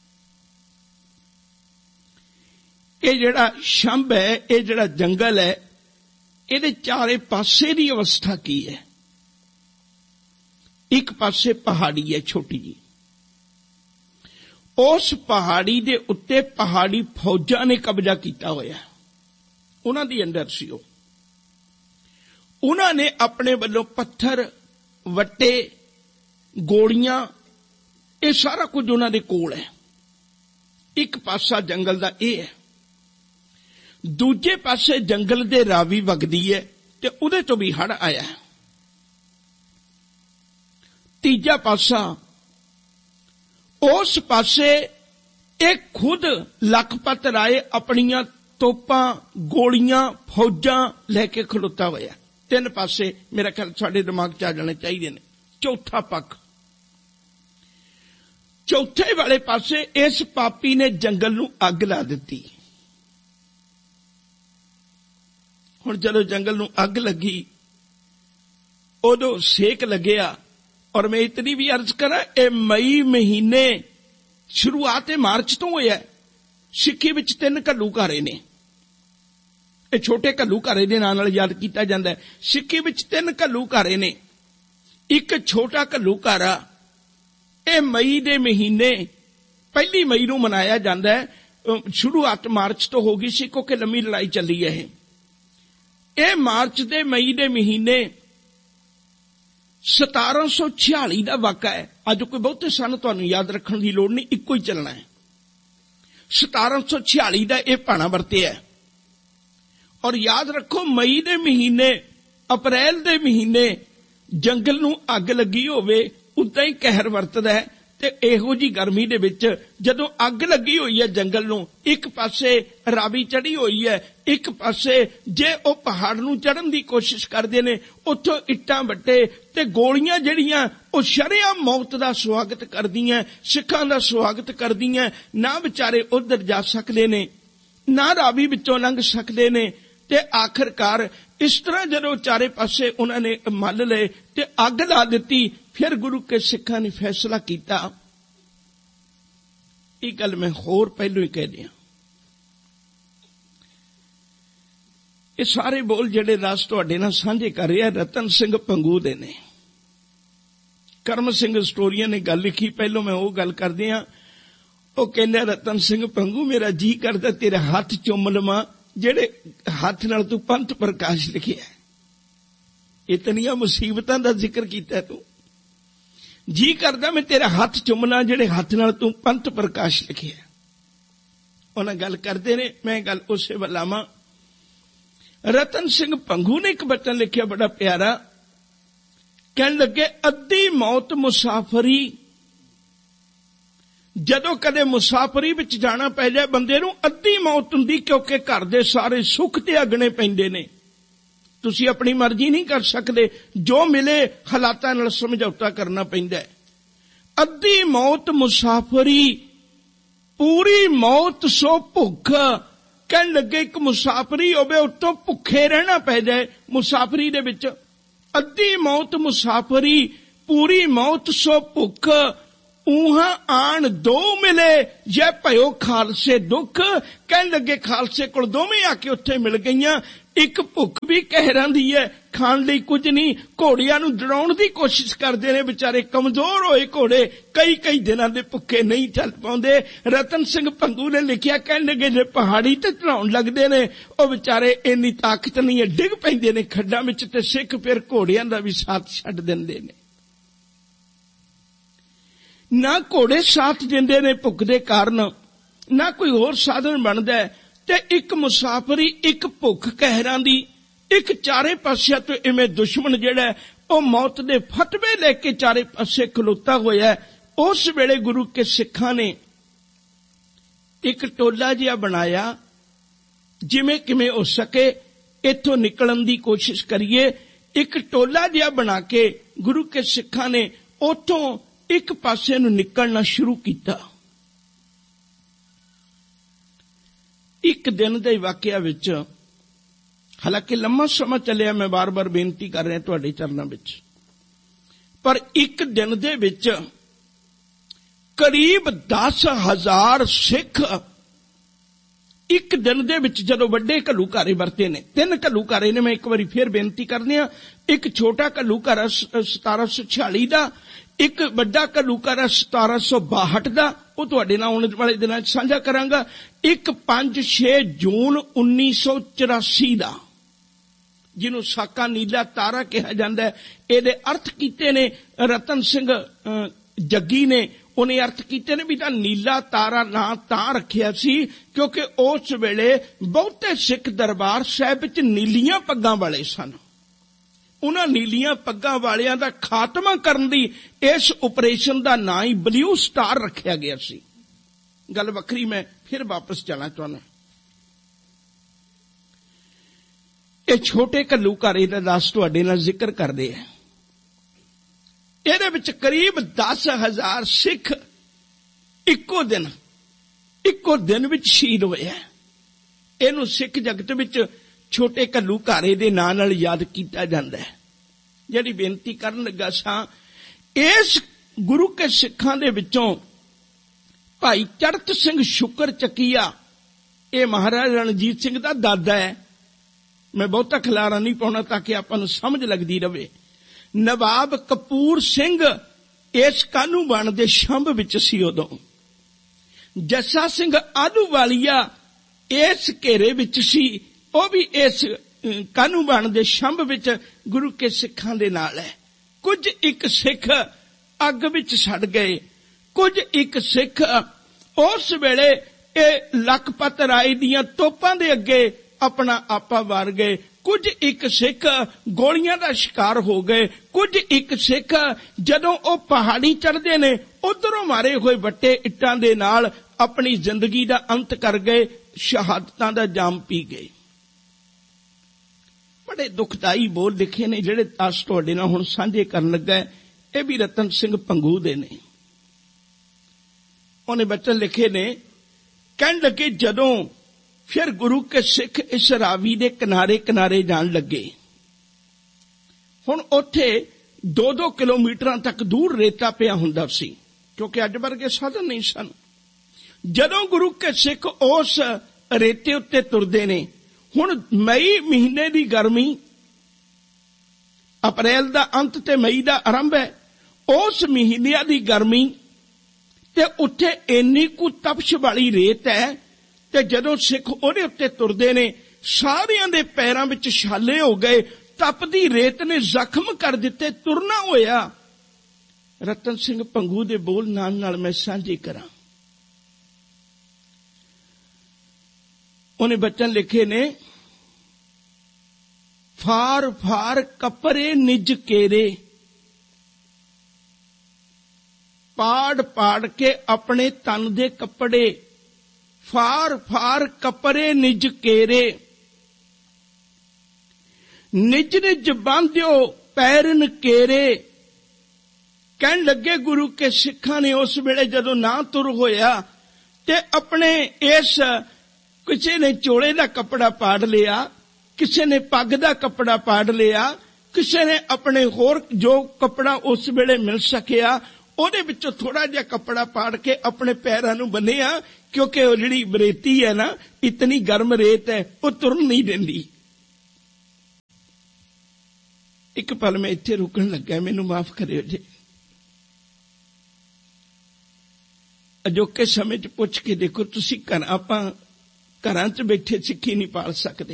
ਇਹ ਜਿਹੜਾ ਸ਼ੰਭ ਹੈ, ਇਹ ਜਿਹੜਾ ਜੰਗਲ ਹੈ, ਇਹਦੇ ਚਾਰੇ ਪਾਸੇ ਦੀ ਅਵਸਥਾ ਕੀ ਹੈ? ਇੱਕ ਪਾਸੇ ਪਹਾੜੀ ਹੈ ਛੋਟੀ ਜੀ, ਉਸ ਪਹਾੜੀ ਦੇ ਉੱਤੇ ਪਹਾੜੀ ਫੌਜਾਂ ਨੇ ਕਬਜ਼ਾ ਕੀਤਾ ਹੋਇਆ, ਉਹਨਾਂ ਦੀ ਅੰਦਰ ਸੀ ਉਹ। ਉਹਨਾਂ ਨੇ ਆਪਣੇ ਵੱਲੋਂ ਪੱਥਰ, ਵੱਟੇ, ਗੋਲੀਆਂ, ਇਹ ਸਾਰਾ ਕੁਝ ਉਹਨਾਂ ਦੇ ਕੋਲ ਹੈ। ਇੱਕ ਪਾਸਾ ਜੰਗਲ ਦਾ ਇਹ ਹੈ। ਦੂਜੇ ਪਾਸੇ ਜੰਗਲ ਦੇ ਰਾਵੀ ਵਗਦੀ ਹੈ ਤੇ ਉਹਦੇ ਤੋਂ ਵੀ ਹੜ੍ਹ ਆਇਆ। ਤੀਜਾ ਪਾਸਾ, ਉਸ ਪਾਸੇ ਇਹ ਖੁਦ ਲਖਪਤ ਰਾਏ ਆਪਣੀਆਂ ਤੋਪਾਂ, ਗੋਲੀਆਂ, ਫੌਜਾਂ ਲੈ ਕੇ ਖਲੋਤਾ ਹੋਇਆ। ਤਿੰਨ ਪਾਸੇ ਮੇਰਾ ਖਿਆਲ ਸਾਡੇ ਦਿਮਾਗ 'ਚ ਆ ਜਾਣੇ ਚਾਹੀਦੇ ਨੇ। ਚੌਥਾ ਪੱਖ, ਚੌਥੇ ਵਾਲੇ ਪਾਸੇ ਇਸ ਪਾਪੀ ਨੇ ਜੰਗਲ ਨੂੰ ਅੱਗ ਲਾ ਦਿੱਤੀ। ਹੁਣ ਜਦੋਂ ਜੰਗਲ ਨੂੰ ਅੱਗ ਲੱਗੀ, ਉਦੋਂ ਸੇਕ ਲੱਗਿਆ। ਔਰ ਮੈਂ ਇਤਨੀ ਵੀ ਅਰਜ਼ ਕਰਾਂ, ਇਹ ਮਈ ਮਹੀਨੇ ਸ਼ੁਰੂਆਤ ਮਾਰਚ ਤੋਂ ਹੋਇਆ। ਸਿੱਖੀ ਵਿੱਚ ਤਿੰਨ ਘੱਲੂਘਾਰੇ ਨੇ, ਇਹ ਛੋਟੇ ਘੱਲੂਘਾਰੇ ਦੇ ਨਾਂ ਨਾਲ ਯਾਦ ਕੀਤਾ ਜਾਂਦਾ ਹੈ। ਸਿੱਖੀ ਵਿੱਚ ਤਿੰਨ ਘੱਲੂਘਾਰੇ ਨੇ। ਇੱਕ ਛੋਟਾ ਘੱਲੂਘਾਰਾ, ਇਹ ਮਈ ਦੇ ਮਹੀਨੇ ਪਹਿਲੀ ਮਈ ਨੂੰ ਮਨਾਇਆ ਜਾਂਦਾ ਹੈ। ਸ਼ੁਰੂਆਤ ਮਾਰਚ ਤੋਂ ਹੋ ਗਈ ਸੀ ਕਿਉਂਕਿ ਲੰਮੀ ਲੜਾਈ ਚੱਲੀ ਹੈ। ਇਹ ਮਾਰਚ ਦੇ ਮਈ ਦੇ ਮਹੀਨੇ ਸਤਾਰਾਂ ਸੌ ਛਿਆਲੀ ਦਾ ਵਾਕਾ ਹੈ। ਅੱਜ ਕੋਈ ਬਹੁਤੇ ਸਨ ਤੁਹਾਨੂੰ ਯਾਦ ਰੱਖਣ ਦੀ ਲੋੜ ਨਹੀਂ, ਇੱਕੋ ਹੀ ਚੱਲਣਾ ਹੈ। ਸਤਾਰਾਂ ਸੌ ਛਿਆਲੀ ਦਾ ਇਹ ਭਾਣਾ ਵਰਤਿਆ। ਔਰ ਯਾਦ ਰੱਖੋ, ਮਈ ਦੇ ਮਹੀਨੇ, ਅਪ੍ਰੈਲ ਦੇ ਮਹੀਨੇ ਜੰਗਲ ਨੂੰ ਅੱਗ ਲੱਗੀ ਹੋਵੇ, ਉਦਾਂ ਹੀ ਕਹਿਰ ਵਰਤਦਾ ਹੈ। ਤੇ ਇਹੋ ਜੀ ਗਰਮੀ ਦੇ ਵਿੱਚ ਜਦੋਂ ਅੱਗ ਲੱਗੀ ਹੋਈ ਹੈ ਜੰਗਲ ਨੂੰ, ਇੱਕ ਪਾਸੇ ਰਾਵੀ ਚੜੀ ਹੋਈ ਹੈ, ਇੱਕ ਪਾਸੇ ਜੇ ਉਹ ਪਹਾੜ ਨੂੰ ਚੜ੍ਹਨ ਦੀ ਕੋਸ਼ਿਸ਼ ਕਰਦੇ ਨੇ, ਉੱਥੋਂ ਇੱਟਾਂ ਵੱਟੇ ਤੇ ਗੋਲੀਆਂ ਜਿਹੜੀਆਂ ਉਹ ਸ਼ਰੇਆਮ ਮੌਤ ਦਾ ਸਵਾਗਤ ਕਰਦੀਆਂ, ਸਿੱਖਾਂ ਦਾ ਸਵਾਗਤ ਕਰਦੀਆਂ। ਨਾ ਵਿਚਾਰੇ ਉੱਧਰ ਜਾ ਸਕਦੇ ਨੇ, ਨਾ ਰਾਵੀ ਵਿੱਚੋਂ ਲੰਘ ਸਕਦੇ ਨੇ। ਤੇ ਆਖਰਕਾਰ ਇਸ ਤਰ੍ਹਾਂ ਜਦੋਂ ਚਾਰੇ ਪਾਸੇ ਉਹਨਾਂ ਨੇ ਮੱਲ ਲਏ ਤੇ ਅੱਗ ਲਾ ਦਿੱਤੀ। ਫਿਰ ਗੁਰੂ ਕੇ ਸਿੱਖਾਂ ਨੇ ਫੈਸਲਾ ਕੀਤਾ। ਇਹ ਗੱਲ ਮੈਂ ਹੋਰ ਪਹਿਲੋਂ ਹੀ ਕਹਿ ਦਿਆਂ, ਇਹ ਸਾਰੇ ਬੋਲ ਜਿਹੜੇ ਰਸ ਤੁਹਾਡੇ ਨਾਲ ਸਾਂਝੇ ਕਰ ਰਿਹਾ ਰਤਨ ਸਿੰਘ ਭੰਗੂ ਦੇ ਨੇ। ਕਰਮ ਸਿੰਘ ਸਟੋਰੀਆਂ ਨੇ ਗੱਲ ਲਿਖੀ, ਪਹਿਲੋਂ ਮੈਂ ਉਹ ਗੱਲ ਕਰਦੇ ਹਾਂ। ਉਹ ਕਹਿੰਦਾ, ਰਤਨ ਸਿੰਘ ਭੰਗੂ, ਮੇਰਾ ਜੀ ਕਰਦਾ ਤੇਰੇ ਹੱਥ ਚੁੰਮ ਲਵਾਂ ਜਿਹੜੇ ਹੱਥ ਨਾਲ ਤੂੰ ਪੰਥ ਪ੍ਰਕਾਸ਼ ਲਿਖਿਆ। ਇਤਨੀਆਂ ਮੁਸੀਬਤਾਂ ਦਾ ਜ਼ਿਕਰ ਕੀਤਾ ਤੂੰ, ਜੀ ਕਰਦਾ ਮੈਂ ਤੇਰਾ ਹੱਥ ਚੁੰਮਣਾ ਜਿਹੜੇ ਹੱਥ ਨਾਲ ਤੂੰ ਪੰਥ ਪ੍ਰਕਾਸ਼ ਲਿਖਿਆ। ਉਹਨਾਂ ਗੱਲ ਕਰਦੇ ਨੇ, ਮੈਂ ਗੱਲ ਉਸੇ ਵੱਲ ਆਵਾਂ। ਰਤਨ ਸਿੰਘ ਭੰਗੂ ਨੇ ਇੱਕ ਬਚਨ ਲਿਖਿਆ ਬੜਾ ਪਿਆਰਾ, ਕਹਿਣ ਲੱਗੇ, ਅੱਧੀ ਮੌਤ ਮੁਸਾਫਰੀ। ਜਦੋਂ ਕਦੇ ਮੁਸਾਫਰੀ ਵਿੱਚ ਜਾਣਾ ਪੈ ਜਾਏ ਬੰਦੇ ਨੂੰ, ਅੱਧੀ ਮੌਤ ਹੁੰਦੀ, ਕਿਉਂਕਿ ਘਰ ਦੇ ਸਾਰੇ ਸੁੱਖ ਤੇ ਅਗਣੇ ਪੈਂਦੇ ਨੇ। ਤੁਸੀਂ ਆਪਣੀ ਮਰਜ਼ੀ ਨਹੀਂ ਕਰ ਸਕਦੇ, ਜੋ ਮਿਲੇ ਹਾਲਾਤਾਂ ਨਾਲ ਸਮਝੌਤਾ ਕਰਨਾ ਪੈਂਦਾ ਹੈ। ਅੱਧੀ ਮੌਤ ਮੁਸਾਫਰੀ, ਪੂਰੀ ਮੌਤ ਸੋ ਭੁੱਖ। ਕਹਿਣ ਲੱਗੇ, ਇੱਕ ਮੁਸਾਫਰੀ ਹੋਵੇ, ਉੱਤੋਂ ਭੁੱਖੇ ਰਹਿਣਾ ਪੈ ਜਾਏ ਮੁਸਾਫਰੀ ਦੇ ਵਿੱਚ। ਅੱਧੀ ਮੌਤ ਮੁਸਾਫਰੀ, ਪੂਰੀ ਮੌਤ ਸੋ ਭੁੱਖ। ਊਹਾਂ ਆਣ ਦੋ ਮਿਲੇ, ਜੇ ਭਇਓ ਖਾਲਸੇ ਦੁੱਖ। ਕਹਿਣ ਲੱਗੇ, ਖਾਲਸੇ ਕੋਲ ਦੋਵੇਂ ਆ ਕੇ ਉੱਥੇ ਮਿਲ ਗਈਆਂ। ਇੱਕ ਭੁੱਖ ਵੀ ਕਹਿਰਾਂ ਦੀ ਹੈ, ਖਾਣ ਲਈ ਕੁਝ ਨਹੀਂ। ਘੋੜਿਆਂ ਨੂੰ ਡਰਾਉਣ ਦੀ ਕੋਸ਼ਿਸ਼ ਕਰਦੇ ਨੇ, ਵਿਚਾਰੇ ਕਮਜ਼ੋਰ ਹੋਏ ਘੋੜੇ ਕਈ ਕਈ ਦਿਨਾਂ ਦੇ ਭੁੱਖੇ ਨਹੀਂ ਚੱਲ ਪਾਉਂਦੇ। ਰਤਨ ਸਿੰਘ ਭੰਗੂ ਨੇ ਲਿਖਿਆ, ਕਹਿਣ ਲੱਗੇ, ਜੇ ਪਹਾੜੀ ਤੇ ਚੜਾਉਣ ਲੱਗਦੇ ਨੇ, ਉਹ ਵਿਚਾਰੇ ਇੰਨੀ ਤਾਕਤ ਨਹੀਂ ਹੈ, ਡਿੱਗ ਪੈਂਦੇ ਨੇ ਖੱਡਾਂ ਵਿੱਚ। ਤੇ ਸਿੱਖ ਫਿਰ ਘੋੜਿਆਂ ਦਾ ਵੀ ਸਾਥ ਛੱਡ ਦਿੰਦੇ ਨੇ। ਨਾ ਘੋੜੇ ਸਾਥ ਦਿੰਦੇ ਨੇ ਭੁੱਖ ਦੇ ਕਾਰਨ, ਨਾ ਕੋਈ ਹੋਰ ਸਾਧਨ ਬਣਦਾ ਹੈ। ਤੇ ਇੱਕ ਮੁਸਾਫਰੀ, ਇੱਕ ਭੁੱਖ ਕਹਿਰਾਂ ਦੀ, ਇੱਕ ਚਾਰੇ ਪਾਸਿਆਂ ਤੋਂ ਇਵੇਂ ਦੁਸ਼ਮਣ ਜਿਹੜਾ ਉਹ ਮੌਤ ਦੇ ਫਤਵੇ ਲੈ ਕੇ ਚਾਰੇ ਪਾਸੇ ਖਲੋਤਾ ਹੋਇਆ। ਉਸ ਵੇਲੇ ਗੁਰੂ ਕੇ ਸਿੱਖਾਂ ਨੇ ਇੱਕ ਟੋਲਾ ਜਿਹਾ ਬਣਾਇਆ, ਜਿਵੇਂ ਕਿਵੇਂ ਹੋ ਸਕੇ ਇੱਥੋਂ ਨਿਕਲਣ ਦੀ ਕੋਸ਼ਿਸ਼ ਕਰੀਏ। ਇੱਕ ਟੋਲਾ ਜਿਹਾ ਬਣਾ ਕੇ ਗੁਰੂ ਕੇ ਸਿੱਖਾਂ ਨੇ ਉੱਥੋਂ ਇੱਕ ਪਾਸੇ ਨੂੰ ਨਿਕਲਣਾ ਸ਼ੁਰੂ ਕੀਤਾ। ਇੱਕ ਦਿਨ ਦੇ ਵਾਕਿਆ ਵਿੱਚ, ਹਾਲਾਂਕਿ ਲੰਮਾ ਸਮਾਂ ਚੱਲਿਆ, ਮੈਂ ਬਾਰ-ਬਾਰ ਬੇਨਤੀ ਕਰ ਰਿਹਾ ਤੁਹਾਡੇ ਚਰਨਾਂ ਵਿੱਚ, ਪਰ ਇੱਕ ਦਿਨ ਦੇ ਵਿੱਚ ਕਰੀਬ ਦਸ ਹਜ਼ਾਰ ਸਿੱਖ ਇੱਕ ਦਿਨ ਦੇ ਵਿੱਚ, ਜਦੋਂ ਵੱਡੇ ਘੱਲੂਘਾਰੇ ਵਰਤੇ ਨੇ, ਤਿੰਨ ਘੱਲੂਘਾਰੇ ਨੇ, ਮੈਂ ਇੱਕ ਵਾਰੀ ਫੇਰ ਬੇਨਤੀ ਕਰਨੀ ਆ, ਇੱਕ ਛੋਟਾ ਘੱਲੂਘਾਰਾ ਸਤਾਰਾਂ ਸੌ ਛਿਆਲੀ ਦਾ, ਇੱਕ ਵੱਡਾ ਘੱਲੂਘਾਰਾ ਸਤਾਰਾਂ ਸੌ ਬਾਹਠ ਦਾ, ਉਹ ਤੁਹਾਡੇ ਨਾਲ ਆਉਣ ਵਾਲੇ ਦਿਨਾਂ ਚ ਸਾਂਝਾ ਕਰਾਂਗਾ, ਇੱਕ ਪੰਜ ਛੇ ਜੂਨ ਉੱਨੀ ਸੌ ਚੁਰਾਸੀ ਦਾ, ਜਿਹਨੂੰ ਸਾਕਾ ਨੀਲਾ ਤਾਰਾ ਕਿਹਾ ਜਾਂਦਾ ਹੈ। ਇਹਦੇ ਅਰਥ ਕੀਤੇ ਨੇ ਰਤਨ ਸਿੰਘ ਜੱਗੀ ਨੇ, ਉਹਨੇ ਅਰਥ ਕੀਤੇ ਨੇ ਵੀ ਤਾਂ ਨੀਲਾ ਤਾਰਾ ਨਾਂ ਤਾਂ ਰੱਖਿਆ ਸੀ ਕਿਉਂਕਿ ਉਸ ਵੇਲੇ ਬਹੁਤੇ ਸਿੱਖ ਦਰਬਾਰ ਸਾਹਿਬ ਵਿੱਚ ਨੀਲੀਆਂ ਪੱਗਾਂ ਵਾਲੇ ਸਨ। ਉਹਨਾਂ ਨੀਲੀਆਂ ਪੱਗਾਂ ਵਾਲਿਆਂ ਦਾ ਖਾਤਮਾ ਕਰਨ ਦੀ ਇਸ ਆਪਰੇਸ਼ਨ ਦਾ ਨਾਂ ਹੀ ਬਲੂ ਸਟਾਰ ਰੱਖਿਆ ਗਿਆ ਸੀ। ਗੱਲ ਵੱਖਰੀ, ਮੈਂ ਫਿਰ ਵਾਪਸ ਜਾਣਾ ਚਾਹੁੰਦਾ। ਇਹ ਛੋਟੇ ਘੱਲੂਘਾਰੇ ਦਾ ਦਾਸ ਤੁਹਾਡੇ ਨਾਲ ਜ਼ਿਕਰ ਕਰਦੇ ਆ। ਇਹਦੇ ਵਿੱਚ ਕਰੀਬ ਦਸ ਹਜ਼ਾਰ ਸਿੱਖ ਇੱਕੋ ਦਿਨ ਇੱਕੋ ਦਿਨ ਵਿੱਚ ਸ਼ਹੀਦ ਹੋਏ ਹੈ। ਇਹਨੂੰ ਸਿੱਖ ਜਗਤ ਵਿੱਚ ਛੋਟੇ ਘੱਲੂਘਾਰੇ ਦੇ ਨਾਂ ਨਾਲ ਯਾਦ ਕੀਤਾ ਜਾਂਦਾ ਹੈ। ਜਿਹੜੀ ਬੇਨਤੀ ਕਰਨ ਲੱਗਾ ਸਾਂ, ਇਸ ਗੁਰੂ ਕੇ ਸਿੱਖਾਂ ਦੇ ਵਿੱਚੋਂ ਭਾਈ ਚੜਤ ਸਿੰਘ ਸ਼ੁਕਰ ਚੱਕੀਆ, ਇਹ ਮਹਾਰਾਜਾ ਰਣਜੀਤ ਸਿੰਘ ਦਾ ਦਾਦਾ ਹੈ। ਮੈਂ ਬਹੁਤਾ ਖਿਲਾਰਾ ਨਹੀਂ ਪਾਉਣਾ ਤਾਂ ਕਿ ਆਪਾਂ ਨੂੰ ਸਮਝ ਲੱਗਦੀ ਰਵੇ। ਨਵਾਬ ਕਪੂਰ ਸਿੰਘ ਇਸ ਕਾਹਨੂੰਵਾਨ ਦੇ ਸ਼ੰਭ ਵਿੱਚ ਸੀ ਉਦੋਂ। ਜੱਸਾ ਸਿੰਘ ਆਹਲੂਵਾਲੀਆ ਇਸ ਘੇਰੇ ਵਿੱਚ ਸੀ, ਉਹ ਵੀ ਇਸ ਕਾਹਨੂੰਵਾਨ ਦੇ ਸ਼ੰਭ ਵਿੱਚ ਗੁਰੂ ਕੇ ਸਿੱਖਾਂ ਦੇ ਨਾਲ ਹੈ। ਕੁਝ ਇੱਕ ਸਿੱਖ ਅੱਗ ਵਿੱਚ ਸੜ ਗਏ, ਕੁਝ ਇੱਕ ਸਿੱਖ ਉਸ ਵੇਲੇ ਇਹ ਲਖਪਤ ਰਾਏ ਦੀਆਂ ਤੋਪਾਂ ਦੇ ਅੱਗੇ ਆਪਣਾ ਆਪਾ ਵਾਰ ਗਏ, ਕੁਝ ਇੱਕ ਸਿੱਖ ਗੋਲੀਆਂ ਦਾ ਸ਼ਿਕਾਰ ਹੋ ਗਏ, ਕੁਝ ਇੱਕ ਸਿੱਖ ਜਦੋਂ ਉਹ ਪਹਾੜੀ ਚੜ੍ਹਦੇ ਨੇ ਉਧਰੋਂ ਮਾਰੇ ਹੋਏ ਵੱਟੇ ਇੱਟਾਂ ਦੇ ਨਾਲ ਆਪਣੀ ਜ਼ਿੰਦਗੀ ਦਾ ਅੰਤ ਕਰ ਗਏ, ਸ਼ਹਾਦਤਾਂ ਦਾ ਜਾਮ ਪੀ ਗਏ। ਬੜੇ ਦੁਖਦਾਈ ਬੋਲ ਲਿਖੇ ਨੇ ਜਿਹੜੇ ਅੱਜ ਤੁਹਾਡੇ ਨਾਲ ਹੁਣ ਸਾਂਝੇ ਕਰਨ ਲੱਗਾ। ਇਹ ਵੀ ਰਤਨ ਸਿੰਘ ਭੰਗੂ ਦੇ ਨੇ। ਉਹਨੇ ਬਚਨ ਲਿਖੇ ਨੇ, ਕਹਿਣ ਲੱਗੇ ਜਦੋਂ ਫਿਰ ਗੁਰੂ ਕੇ ਸਿੱਖ ਇਸ ਰਾਵੀ ਦੇ ਕਿਨਾਰੇ ਕਿਨਾਰੇ ਜਾਣ ਲੱਗੇ, ਹੁਣ ਉੱਥੇ ਦੋ ਦੋ ਕਿਲੋਮੀਟਰਾਂ ਤੱਕ ਦੂਰ ਰੇਤਾ ਪਿਆ ਹੁੰਦਾ ਸੀ ਕਿਉਂਕਿ ਅੱਜ ਵਰਗੇ ਸਾਧਨ ਨਹੀਂ ਸਨ। ਜਦੋਂ ਗੁਰੂ ਕੇ ਸਿੱਖ ਉਸ ਰੇਤੇ ਉੱਤੇ ਤੁਰਦੇ ਨੇ, ਹੁਣ ਮਈ ਮਹੀਨੇ ਦੀ ਗਰਮੀ, ਅਪ੍ਰੈਲ ਦਾ ਅੰਤ ਤੇ ਮਈ ਦਾ ਆਰੰਭ ਹੈ, ਉਸ ਮਹੀਨਿਆਂ ਦੀ ਗਰਮੀ ਤੇ ਉੱਥੇ ਇੰਨੀ ਕੁ ਤਪਸ਼ ਵਾਲੀ ਰੇਤ ਹੈ ਤੇ ਜਦੋਂ ਸਿੱਖ ਉਹਦੇ ਉੱਤੇ ਤੁਰਦੇ ਨੇ ਸਾਰਿਆਂ ਦੇ ਪੈਰਾਂ ਵਿੱਚ ਛਾਲੇ ਹੋ ਗਏ, ਤਪਦੀ ਰੇਤ ਨੇ ਜ਼ਖਮ ਕਰ ਦਿੱਤੇ, ਤੁਰਨਾ ਹੋਇਆ। ਰਤਨ ਸਿੰਘ ਭੰਗੂ ਦੇ ਬੋਲ ਨਾਲ ਨਾਲ ਮੈਂ ਸਾਂਝੇ ਕਰਾਂ। ਉਹਨੇ ਬਚਨ ਲਿਖੇ ਨੇ, ਫਾਰ ਫਾਰ ਕੱਪੜੇ ਨਿਜ ਕੇਰੇ, ਪਾੜ ਪਾੜ ਕੇ ਆਪਣੇ ਤਨ ਦੇ ਕੱਪੜੇ, ਫਾਰ ਫਾਰ ਕੱਪੜੇ ਨਿਜ ਕੇਰੇ, ਨਿਜ ਨਿਜ ਬਾਂਧਿਓ ਪੈਰਨ ਕੇਰੇ। ਕਹਿਣ ਲੱਗੇ ਗੁਰੂ ਕੇ ਸਿੱਖਾਂ ਨੇ ਉਸ ਵੇਲੇ ਜਦੋਂ ਨਾ ਤੁਰ ਹੋਇਆ ਤੇ ਆਪਣੇ ਇਸ, ਕਿਸੇ ਨੇ ਚੋਲੇ ਦਾ ਕੱਪੜਾ ਪਾੜ ਲਿਆ, ਕਿਸੇ ਨੇ ਪੱਗ ਦਾ ਕੱਪੜਾ ਪਾੜ ਲਿਆ, ਕਿਸੇ ਨੇ ਆਪਣੇ ਹੋਰ ਜੋ ਕੱਪੜਾ ਉਸ ਵੇਲੇ ਮਿਲ ਸਕਿਆ ਉਹਦੇ ਵਿੱਚੋਂ ਥੋੜਾ ਜਿਹਾ ਕੱਪੜਾ ਪਾੜ ਕੇ ਆਪਣੇ ਪੈਰਾਂ ਨੂੰ ਬੰਨਿਆ, ਕਿਉਂਕਿ ਉਹ ਜਿਹੜੀ ਰੇਤੀ ਹੈ ਨਾ, ਇਤਨੀ ਗਰਮ ਰੇਤ ਹੈ, ਉਹ ਤੁਰਨ ਨਹੀਂ ਦਿੰਦੀ। ਇੱਕ ਪਲ ਮੈਂ ਇੱਥੇ ਰੁਕਣ ਲੱਗਾ, ਮੈਨੂੰ ਮਾਫ ਕਰਿਓ ਜੀ। ਅਜੋਕੇ ਸਮੇਂ 'ਚ ਪੁੱਛ ਕੇ ਦੇਖੋ, ਤੁਸੀਂ ਘਰ, ਆਪਾਂ ਘਰਾਂ 'ਚ ਬੈਠੇ ਸਿੱਖੀ ਨਹੀਂ ਪਾਲ ਸਕਦੇ।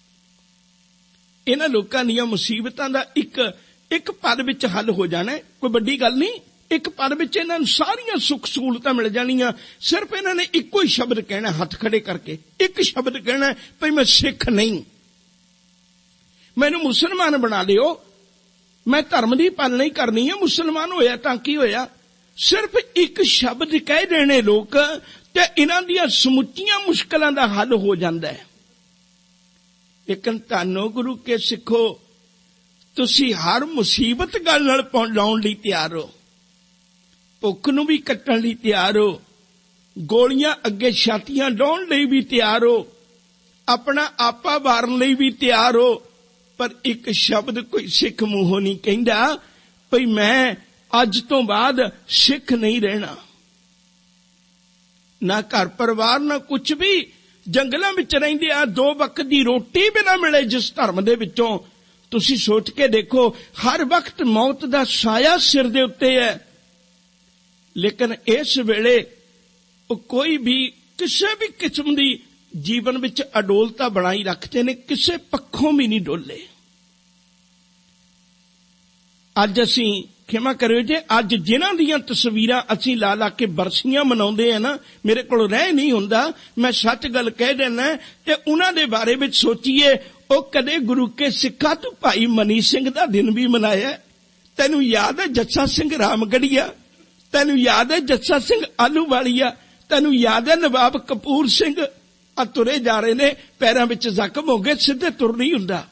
ਇਹਨਾਂ ਲੋਕਾਂ ਦੀਆਂ ਮੁਸੀਬਤਾਂ ਦਾ ਇੱਕ ਇੱਕ ਪਲ ਵਿੱਚ ਹੱਲ ਹੋ ਜਾਣਾ, ਕੋਈ ਵੱਡੀ ਗੱਲ ਨਹੀਂ। ਇੱਕ ਪਲ ਵਿੱਚ ਇਹਨਾਂ ਨੂੰ ਸਾਰੀਆਂ ਸੁੱਖ ਸਹੂਲਤਾਂ ਮਿਲ ਜਾਣੀਆਂ। ਸਿਰਫ ਇਹਨਾਂ ਨੇ ਇੱਕੋ ਹੀ ਸ਼ਬਦ ਕਹਿਣਾ, ਹੱਥ ਖੜੇ ਕਰਕੇ ਇੱਕ ਸ਼ਬਦ ਕਹਿਣਾ, ਭਈ ਮੈਂ ਸਿੱਖ ਨਹੀਂ, ਮੈਨੂੰ ਮੁਸਲਮਾਨ ਬਣਾ ਲਿਓ, ਮੈਂ ਧਰਮ ਦੀ ਪਾਲਣਾ ਹੀ ਕਰਨੀ ਹੈ। ਮੁਸਲਮਾਨ ਹੋਇਆ ਤਾਂ ਕੀ ਹੋਇਆ, ਸਿਰਫ ਇੱਕ ਸ਼ਬਦ ਕਹਿ ਦੇਣੇ ਲੋਕ ਤੇ ਇਹਨਾਂ ਦੀਆਂ ਸਮੁੱਚੀਆਂ ਮੁਸ਼ਕਲਾਂ ਦਾ ਹੱਲ ਹੋ ਜਾਂਦਾ ਹੈ। ਲੇਕਿਨ ਧੰਨੋ ਗੁਰੂ ਕੇ ਸਿੱਖੋ, ਤੁਸੀਂ ਹਰ ਮੁਸੀਬਤ ਗੱਲ ਨਾਲ ਲਾਉਣ ਲਈ ਤਿਆਰ ਹੋ, ਭੁੱਖ ਨੂੰ ਵੀ ਕੱਟਣ ਲਈ ਤਿਆਰ ਹੋ, ਗੋਲੀਆਂ ਅੱਗੇ ਛਾਤੀਆਂ ਡਾਉਣ ਲਈ ਵੀ ਤਿਆਰ ਹੋ, ਆਪਣਾ ਆਪਾ ਵਾਰਨ ਲਈ ਵੀ ਤਿਆਰ ਹੋ। ਪਰ ਇੱਕ ਸ਼ਬਦ ਕੋਈ ਸਿੱਖ ਮੂੰਹੋਂ ਨਹੀਂ ਕਹਿੰਦਾ ਭਈ ਮੈਂ ਅੱਜ ਤੋਂ ਬਾਅਦ ਸਿੱਖ ਨਹੀਂ ਰਹਿਣਾ। ਨਾ ਘਰ ਪਰਿਵਾਰ ਨਾ ਕੁਝ ਵੀ, ਜੰਗਲਾਂ ਵਿੱਚ ਰਹਿੰਦੇ ਆ, ਦੋ ਵਕਤ ਦੀ ਰੋਟੀ ਵੀ ਨਾ ਮਿਲੇ ਜਿਸ ਧਰਮ ਦੇ ਵਿੱਚੋਂ। ਤੁਸੀਂ ਸੋਚ ਕੇ ਦੇਖੋ, ਹਰ ਵਕਤ ਮੌਤ ਦਾ ਸਾਇਆ ਸਿਰ ਦੇ ਉੱਤੇ ਹੈ, ਲੇਕਿਨ ਇਸ ਵੇਲੇ ਉਹ ਕੋਈ ਵੀ ਕਿਸੇ ਵੀ ਕਿਸਮ ਦੀ ਜੀਵਨ ਵਿੱਚ ਅਡੋਲਤਾ ਬਣਾਈ ਰੱਖਦੇ ਨੇ, ਕਿਸੇ ਪੱਖੋਂ ਵੀ ਨਹੀਂ ਡੋਲੇ। ਅੱਜ ਅਸੀਂ ਖਿਮਾ ਕਰਿਓ ਜੇ ਅੱਜ ਜਿਨ੍ਹਾਂ ਦੀਆਂ ਤਸਵੀਰਾਂ ਅਸੀਂ ਲਾ ਲਾ ਕੇ ਬਰਸੀਆਂ ਮਨਾਉਂਦੇ ਆ ਨਾ, ਮੇਰੇ ਕੋਲ ਰਹਿ ਨਹੀਂ ਹੁੰਦਾ, ਮੈਂ ਸੱਚ ਗੱਲ ਕਹਿ ਦਿੰਦਾ, ਤੇ ਉਹਨਾਂ ਦੇ ਬਾਰੇ ਵਿੱਚ ਸੋਚੀਏ, ਉਹ ਕਦੇ ਗੁਰੂ ਕੇ ਸਿੱਖਾਂ ਤੂੰ ਭਾਈ ਮਨੀ ਸਿੰਘ ਦਾ ਦਿਨ ਵੀ ਮਨਾਇਆ? ਤੈਨੂੰ ਯਾਦ ਹੈ ਜੱਸਾ ਸਿੰਘ ਰਾਮਗੜੀਆ? ਤੈਨੂੰ ਯਾਦ ਹੈ ਜੱਸਾ ਸਿੰਘ ਆਲੂਵਾਲੀਆ? ਤੈਨੂੰ ਯਾਦ ਹੈ ਨਵਾਬ ਕਪੂਰ ਸਿੰਘ? ਆ ਤੁਰੇ ਜਾ ਰਹੇ ਨੇ, ਪੈਰਾਂ ਵਿੱਚ ਜ਼ਖਮ ਹੋ ਗਏ, ਸਿੱਧੇ ਤੁਰ ਨਹੀਂ ਹੁੰਦਾ।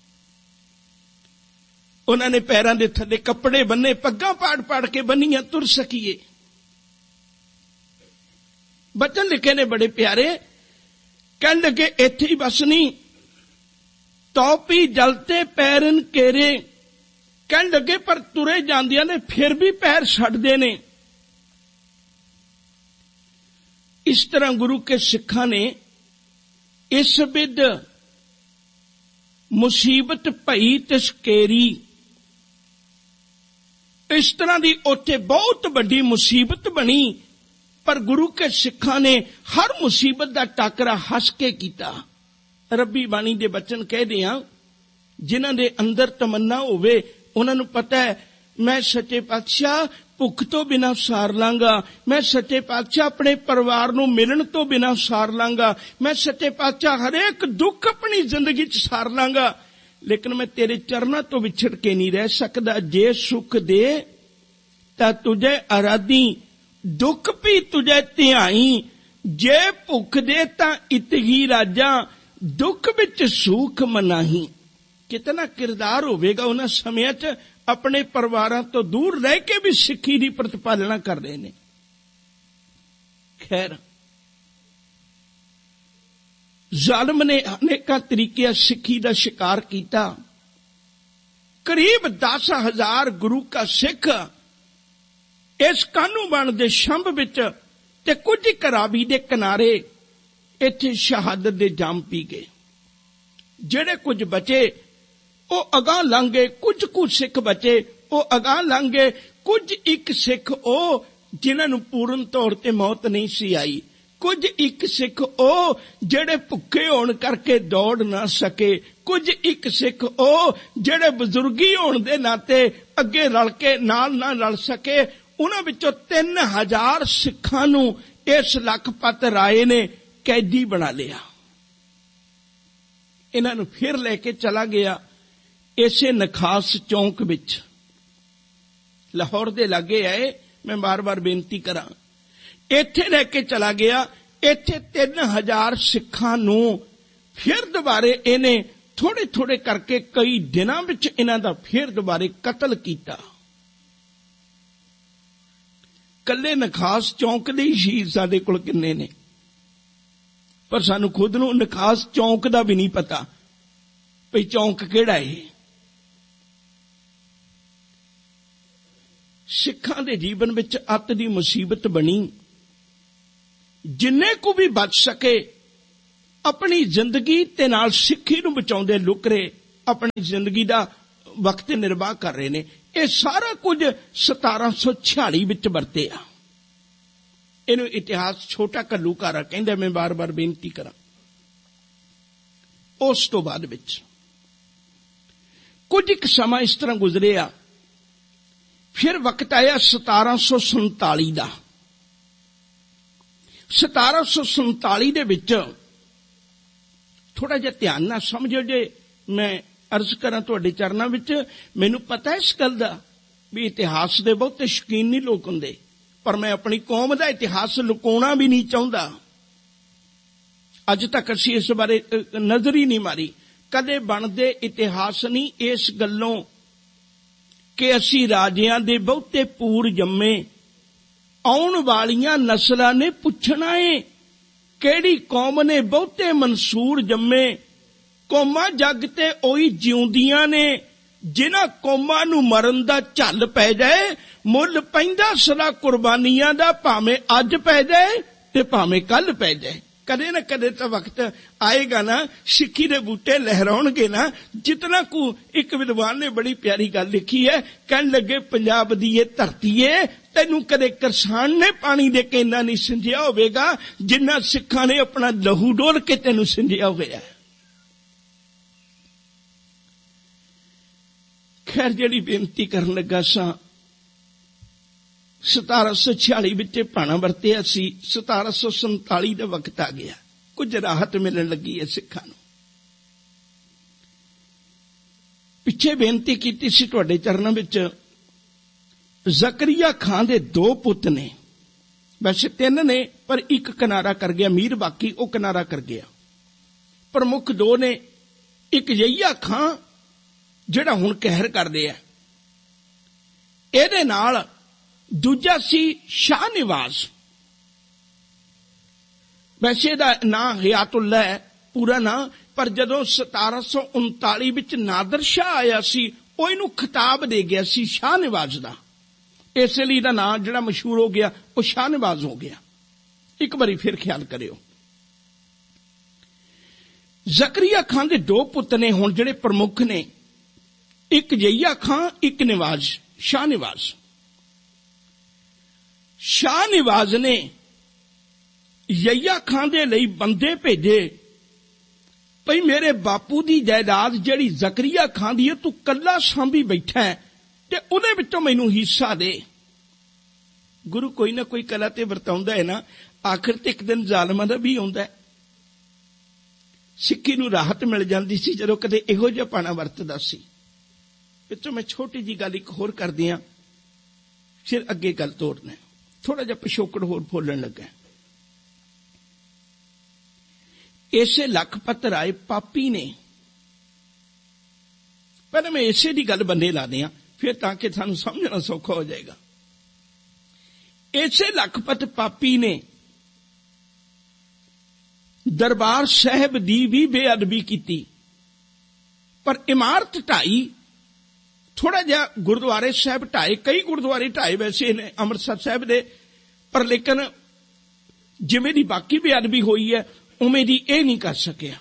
ਉਹਨਾਂ ਨੇ ਪੈਰਾਂ ਦੇ ਥੱਲੇ ਕੱਪੜੇ ਬੰਨੇ, ਪੱਗਾਂ ਪਾੜ ਪਾੜ ਕੇ ਬੰਨੀਆਂ, ਤੁਰ ਸਕੀਏ। ਬਚਨ ਲਿਖੇ ਨੇ ਬੜੇ ਪਿਆਰੇ, ਕਹਿਣ ਲੱਗੇ ਇੱਥੇ ਹੀ ਬਸ ਨਹੀਂ, ਤੌਪੀ ਜਲਤੇ ਪੈਰਨ ਕੇਰੇ। ਕਹਿਣ ਲੱਗੇ ਪਰ ਤੁਰੇ ਜਾਂਦੀਆਂ ਨੇ ਫਿਰ ਵੀ ਪੈਰ ਛੱਡਦੇ ਨੇ। ਇਸ ਤਰ੍ਹਾਂ ਗੁਰੂ ਕੇ ਸਿੱਖਾਂ ਨੇ ਇਸ ਵਿਦ ਮੁਸੀਬਤ ਭਈ ਤਿਸ ਕੇਰੀ, ਇਸ ਤਰ੍ਹਾਂ ਦੀ ਉੱਥੇ ਬਹੁਤ ਵੱਡੀ ਮੁਸੀਬਤ ਬਣੀ, ਪਰ ਗੁਰੂ ਕੇ ਸਿੱਖਾਂ ਨੇ ਹਰ ਮੁਸੀਬਤ ਦਾ ਟਾਕਰਾ ਹੱਸ ਕੇ ਕੀਤਾ। ਰੱਬੀ ਬਾਣੀ ਦੇ ਬਚਨ ਕਹਦੇ ਆ, ਜਿਨ੍ਹਾਂ ਦੇ ਅੰਦਰ ਤਮੰਨਾ ਹੋਵੇ ਉਹਨਾਂ ਨੂੰ ਪਤਾ ਹੈ ਮੈਂ ਸੱਚੇ ਪਾਤਸ਼ਾਹ ਭੁੱਖ ਤੋਂ ਬਿਨਾਂ ਸਾਰ ਲਾਂਗਾ, ਮੈਂ ਸੱਚੇ ਪਾਤਸ਼ਾਹ ਆਪਣੇ ਪਰਿਵਾਰ ਨੂੰ ਮਿਲਣ ਤੋਂ ਬਿਨਾਂ ਸਾਰ ਲਾਂਗਾ, ਮੈਂ ਸੱਚੇ ਪਾਤਸ਼ਾਹ ਹਰੇਕ ਦੁੱਖ ਆਪਣੀ ਜ਼ਿੰਦਗੀ 'ਚ ਸਾਰ ਲਾਂਗਾ, ਲੇਕਿਨ ਮੈਂ ਤੇਰੇ ਚਰਨਾਂ ਤੋਂ ਵਿਛੜ ਕੇ ਨਹੀਂ ਰਹਿ ਸਕਦਾ। ਜੇ ਸੁਖ ਦੇ ਤਾਂ ਤੁਝੇ ਅਰਾਧੀ, ਦੁੱਖ ਵੀ ਤੁਝੇ ਧਿਆਈ, ਜੇ ਭੁੱਖ ਦੇ ਤਾਂ ਇਤਗੀ ਰਾਜਾ, ਦੁੱਖ ਵਿੱਚ ਸੁਖ ਮਨਾਹੀ। ਕਿਤਨਾ ਕਿਰਦਾਰ ਹੋਵੇਗਾ ਉਹਨਾਂ ਸਮਿਆਂ 'ਚ, ਆਪਣੇ ਪਰਿਵਾਰਾਂ ਤੋਂ ਦੂਰ ਰਹਿ ਕੇ ਵੀ ਸਿੱਖੀ ਦੀ ਪ੍ਰਤੀਪਾਲਣਾ ਕਰ ਰਹੇ ਨੇ। ਖੈਰ, ਜ਼ਾਲਮ ਨੇ ਅਨੇਕਾਂ ਤਰੀਕਿਆਂ ਸਿੱਖੀ ਦਾ ਸ਼ਿਕਾਰ ਕੀਤਾ। ਕਰੀਬ ਦਸ ਹਜ਼ਾਰ ਗੁਰੂ ਕਾ ਸਿੱਖ ਇਸ ਕਾਹਨੂੰਵਾਨ ਦੇ ਸ਼ੰਭ ਵਿੱਚ ਤੇ ਕੁਝ ਰਾਵੀ ਦੇ ਕਿਨਾਰੇ ਇੱਥੇ ਸ਼ਹਾਦਤ ਦੇ ਜਾਮ ਪੀ ਗਏ। ਜਿਹੜੇ ਕੁਝ ਬਚੇ ਉਹ ਅਗਾਂਹ ਲੰਘ ਗਏ, ਕੁਝ ਕੁ ਸਿੱਖ ਬਚੇ ਉਹ ਅਗਾਂਹ ਲੰਘ ਗਏ, ਕੁਝ ਇੱਕ ਸਿੱਖ ਉਹ ਜਿਨ੍ਹਾਂ ਨੂੰ ਪੂਰਨ ਤੌਰ ਤੇ ਮੌਤ ਨਹੀਂ ਸੀ ਆਈ, ਕੁਝ ਇੱਕ ਸਿੱਖ ਉਹ ਜਿਹੜੇ ਭੁੱਖੇ ਹੋਣ ਕਰਕੇ ਦੌੜ ਨਾ ਸਕੇ, ਕੁਝ ਇੱਕ ਸਿੱਖ ਉਹ ਜਿਹੜੇ ਬਜ਼ੁਰਗੀ ਹੋਣ ਦੇ ਨਾਤੇ ਅੱਗੇ ਰਲ ਕੇ ਨਾਲ ਨਾ ਰਲ ਸਕੇ। ਉਹਨਾਂ ਵਿੱਚੋਂ ਤਿੰਨ ਹਜ਼ਾਰ ਸਿੱਖਾਂ ਨੂੰ ਇਸ ਲਖਪਤ ਰਾਏ ਨੇ ਕੈਦੀ ਬਣਾ ਲਿਆ। ਇਹਨਾਂ ਨੂੰ ਫਿਰ ਲੈ ਕੇ ਚਲਾ ਗਿਆ ਇਸੇ ਨਖਾਸ ਚੌਂਕ ਵਿੱਚ, ਲਾਹੌਰ ਦੇ ਲਾਗੇ ਆਏ। ਮੈਂ ਬਾਰ-ਬਾਰ ਬੇਨਤੀ ਕਰਾਂ, ਇੱਥੇ ਲੈ ਕੇ ਚਲਾ ਗਿਆ। ਇੱਥੇ ਤਿੰਨ ਹਜ਼ਾਰ ਸਿੱਖਾਂ ਨੂੰ ਫਿਰ ਦੁਬਾਰੇ ਇਹਨੇ ਥੋੜੇ ਥੋੜੇ ਕਰਕੇ ਕਈ ਦਿਨਾਂ ਵਿੱਚ ਇਹਨਾਂ ਦਾ ਫਿਰ ਦੁਬਾਰੇ ਕਤਲ ਕੀਤਾ। ਕੱਲੇ ਨਖਾਸ ਚੌਂਕ ਦੇ ਹੀ ਸ਼ਹੀਦ ਸਾਡੇ ਕੋਲ ਕਿੰਨੇ ਨੇ, ਪਰ ਸਾਨੂੰ ਖੁਦ ਨੂੰ ਨਖਾਸ ਚੌਂਕ ਦਾ ਵੀ ਨਹੀਂ ਪਤਾ ਭਈ ਚੌਂਕ ਕਿਹੜਾ ਹੈ। ਸਿੱਖਾਂ ਦੇ ਜੀਵਨ ਵਿੱਚ ਅੱਤ ਦੀ ਮੁਸੀਬਤ ਬਣੀ। ਜਿੰਨੇ ਕੁ ਵੀ ਬਚ ਸਕੇ ਆਪਣੀ ਜ਼ਿੰਦਗੀ ਤੇ ਨਾਲ ਸਿੱਖੀ ਨੂੰ ਬਚਾਉਂਦੇ ਲੁਕਰੇ ਆਪਣੀ ਜ਼ਿੰਦਗੀ ਦਾ ਵਕਤ ਨਿਰਵਾਹ ਕਰ ਰਹੇ ਨੇ। ਇਹ ਸਾਰਾ ਕੁਝ ਸਤਾਰਾਂ ਸੌ ਛਿਆਲੀ ਵਿੱਚ ਵਰਤਿਆ। ਇਹਨੂੰ ਇਤਿਹਾਸ ਛੋਟਾ ਘੱਲੂਘਾਰਾ ਕਹਿੰਦੇ। ਮੈਂ ਬਾਰ-ਬਾਰ ਬੇਨਤੀ ਕਰਾਂ, ਉਸ ਤੋਂ ਬਾਅਦ ਵਿੱਚ ਕੁਝ ਇੱਕ ਸਮਾਂ ਇਸ ਤਰ੍ਹਾਂ ਗੁਜ਼ਰਿਆ। ਫਿਰ ਵਕਤ ਆਇਆ ਸਤਾਰਾਂ ਸੌ ਸੰਤਾਲੀ ਦਾ। ਸਤਾਰਾਂ ਸੌ ਸੰਤਾਲੀ ਦੇ ਵਿੱਚ ਥੋੜਾ ਜਿਹਾ ਧਿਆਨ ਨਾਲ ਸਮਝੋ ਜੇ ਮੈਂ ਅਰਜ਼ ਕਰਾਂ ਤੁਹਾਡੇ ਚਰਨਾਂ ਵਿੱਚ। ਮੈਨੂੰ ਪਤਾ ਇਸ ਗੱਲ ਦਾ ਵੀ ਇਤਿਹਾਸ ਦੇ ਬਹੁਤੇ ਸ਼ੌਕੀਨ ਨਹੀਂ ਲੋਕ ਹੁੰਦੇ, ਪਰ ਮੈਂ ਆਪਣੀ ਕੌਮ ਦਾ ਇਤਿਹਾਸ ਲੁਕਾਉਣਾ ਵੀ ਨਹੀਂ ਚਾਹੁੰਦਾ। ਅੱਜ ਤੱਕ ਅਸੀਂ ਇਸ ਬਾਰੇ ਨਜ਼ਰ ਹੀ ਨਹੀਂ ਮਾਰੀ। ਕਦੇ ਬਣਦੇ ਇਤਿਹਾਸ ਨਹੀਂ ਇਸ ਗੱਲੋਂ कि असी राजियां दे बहुते पूर जम्मे, आउण वालियां नस्लां ने पुछना है किहड़ी कौम ने बहुते मंसूर जम्मे। कौमां जग ते ओही जिउंदियां ने जिन्हां कौमां नूं मरन दा झल पै जाए। मुल पैंदा सदा कुर्बानियां दा, भावें अज पै जाए ते भावें कल पै जाए। कदे ना कदे तो वक्त आएगा ना, सिक्खी दे बूटे लहराउणगे ना। जितना कु एक विद्वान ने बड़ी प्यारी गल लिखी है, कहन लगे पंजाब दी ये धरती है, तैनू कदे करसान ने पानी दे के इन्ना नहीं सिंजिया होवेगा जिन्ना सिक्खां ने अपना लहू डोल के तैनू सिंजिया होया। खैर जिहड़ी बेनती करन लगा सां, सतारा सौ छियाली विच भाणा वरतिया सी, सतारा सौ संताली का वक्त आ गया, कुछ राहत मिलने लगी है सिखां नूं। पिछे बेनती की सी तुहाडे चरणों विच, जकरिया खां दे दो पुत ने, वैसे तीन ने पर एक किनारा कर गया, मीर बाकी वो किनारा कर गया। प्रमुख दो ने, एक यहिया खां जिहड़ा हुण कहर करदे आ, इहदे नाल दूजा सी शाह निवाज। वैसे दा नां हयातुल्ला है पूरा नां, पर जदों सतारा सौ उनताली विच नादर शाह आया सी, वो इनू खिताब दे गया सी शाह निवाज दा, इसलिए दा नां जिहड़ा मशहूर हो गया वो शाह निवाज हो गया। एक बारी फिर ख्याल करियो, जकरिया खां दे दो पुत ने हुण जिहड़े प्रमुख ने, एक जहिया खां, एक निवाज, शाह निवाज। शाह निवाज ने यहिया खां दे लई बंदे भेजे, भई मेरे बापू दी जायदाद जिहड़ी जकरिया खां दी है तू कल्ला सांभी बैठा है ते उहदे विचों मैनू हिस्सा दे। गुरु कोई ना कोई कला ते वरताउंदा है ना, आखिर ते एक दिन जालमां दा भी आउंदा है। सिक्खी नूं राहत मिल जांदी सी जदों कदे इहो जिहा पाणा वरतदा सी। विचों मैं छोटी जी गल एक होर कर दियां, फिर अगे गल तोड़ना। थोड़ा जिहा पिछोकड़ होर बोलण लगा। इसे लखपत राय पापी ने, पहले मैं इसे दी गल बंदे ला दियां फिर ताकि थानू समझना सौखा हो जाएगा। इसे लखपत पापी ने दरबार साहब दी भी बेअदबी की, पर इमारत ढाई, थोड़ा जिहा गुरुद्वारे साहब ढाए, कई गुरुद्वारे ढाए वैसे ने अमृतसर साहब दे, पर लेकिन जिवें दी बाकी बेअदबी हुई है उवें दी यह नहीं कर सकिया।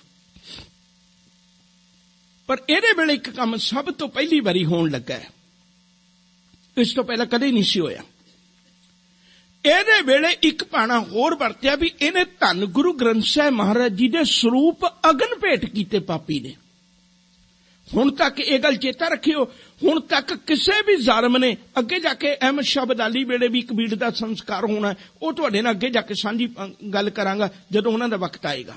पर इहदे वेले एक काम सब तो पहली बारी होण लगा है, इस तो पहला कदे नहीं सी होया। इहदे वेले एक पाणा होर वरतिया भी इहने धन गुरु ग्रंथ साहिब महाराज जी दे स्वरूप अगन भेंट कीते पापी ने। हुण तक यह गल चेता रखियो, हुण तक किसी भी जालम ने, अगे जाके अहमद शाह अब्दाली वेले भी एक बीड़ का संस्कार होना है, वो तुहाडे नाल अगे जाके सांझी गल करांगा जदों उन्हां दा वक्त आएगा।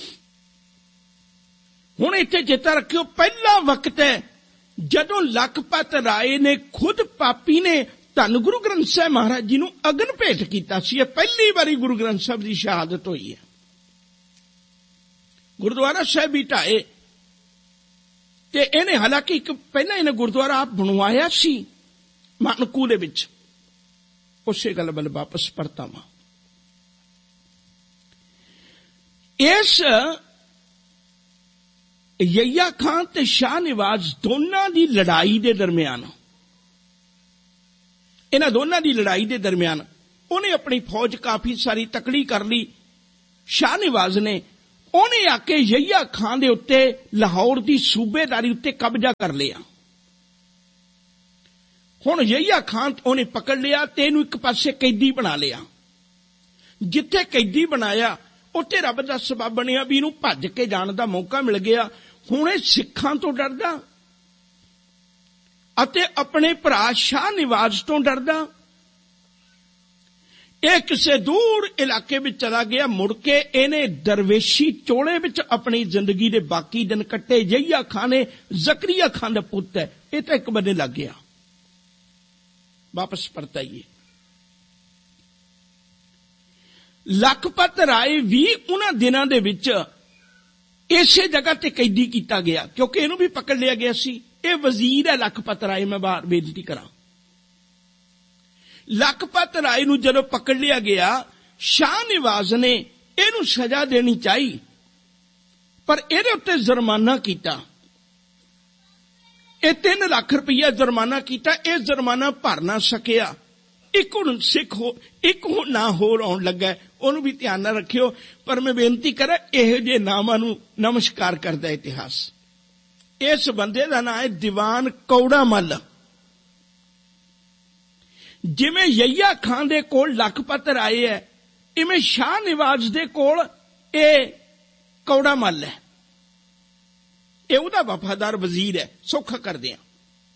हुण इत्थे चेता रखियो, पहला वक्त है जदों लखपत राय ने खुद पापी ने धन गुरु ग्रंथ साहिब महाराज जी नूं अगन भेंट कीता सी। पहली बारी गुरु ग्रंथ साहिब की शहादत हुई है। गुरुद्वारा साहिब भी ढाए ते इहने, हालांकि एक पहला इन्हें गुरुद्वारा आप बनवाया सी मानकू दे विच, उसे गल वल वापस परतावां। इस यहिया खां ते शाह निवाज दोनां दी लड़ाई दे दरमियान, इन्हां दोनां दी लड़ाई दे दरमियान उन्हें अपनी फौज काफी सारी तकड़ी कर ली। शाह निवाज ने उन्हें आके यहिया खां दे उत्ते लाहौर दी सूबेदारी उत्ते कब्जा कर लिया। हुण यहिया खां उन्हें पकड़ लिया ते इहनूं एक पासे कैदी बना लिया। जिथे कैदी बनाया उत्थे रब दा सबब बनिया भी इहनूं भज के जाण दा मौका मिल गया। हुण इह सिखां तो डरदा अते अपने भरा शाह निवाज तो डरदा यह किसी दूर इलाके में चला गया। मुड़ के इन्हें दरवेशी चोले विच अपनी जिंदगी के बाकी दिन कट्टे। यहिया खां ने जकरिया खां दा पुत है, यह तो एक बने लग गया। वापस परताइए। लखपत राय भी उन्हां दिनां दे विच इसे जगह ते कैदी किया गया, क्योंकि इनू भी पकड़ लिया गया सी। ਇਹ ਵਜ਼ੀਰ ਹੈ ਲਖਪਤ ਰਾਏ। ਮੈਂ ਬਾਹਰ ਬੇਨਤੀ ਕਰਾਂ, ਲਖਪਤ ਰਾਏ ਨੂੰ ਜਦੋਂ ਪਕੜ ਲਿਆ ਗਿਆ, ਸ਼ਾਹ ਨਿਵਾਜ਼ ਨੇ ਇਹਨੂੰ ਸਜ਼ਾ ਦੇਣੀ ਚਾਹੀ, ਪਰ ਇਹਦੇ ਉੱਤੇ ਜੁਰਮਾਨਾ ਕੀਤਾ। ਇਹ ਤਿੰਨ ਲੱਖ ਰੁਪਈਆ ਜੁਰਮਾਨਾ ਕੀਤਾ। ਇਹ ਜੁਰਮਾਨਾ ਭਰ ਨਾ ਸਕਿਆ। ਇੱਕ ਹੁਣ ਸਿੱਖ ਹੋ ਇੱਕ ਹੁਣ ਨਾ ਹੋਰ ਆਉਣ ਲੱਗਾ, ਉਹਨੂੰ ਵੀ ਧਿਆਨ ਨਾਲ ਰੱਖਿਓ। ਪਰ ਮੈਂ ਬੇਨਤੀ ਕਰਾਂ, ਇਹੋ ਜਿਹੇ ਨਾਮਾਂ ਨੂੰ ਨਮਸਕਾਰ ਕਰਦਾ ਇਤਿਹਾਸ। ਇਸ ਬੰਦੇ ਦਾ ਨਾਂ ਹੈ ਦੀਵਾਨ ਕੌੜਾ ਮੱਲ। ਜਿਵੇਂ ਯਹੀਆ ਖਾਨ ਦੇ ਕੋਲ ਲਖਪਤ ਰਾਏ ਹੈ, ਇਵੇਂ ਸ਼ਾਹ ਨਿਵਾਜ਼ ਦੇ ਕੋਲ ਇਹ ਕੌੜਾ ਮੱਲ ਹੈ। ਇਹ ਉਹਦਾ ਵਫਾਦਾਰ ਵਜ਼ੀਰ ਹੈ। ਸੌਖਾ ਕਰਦੇ ਆ,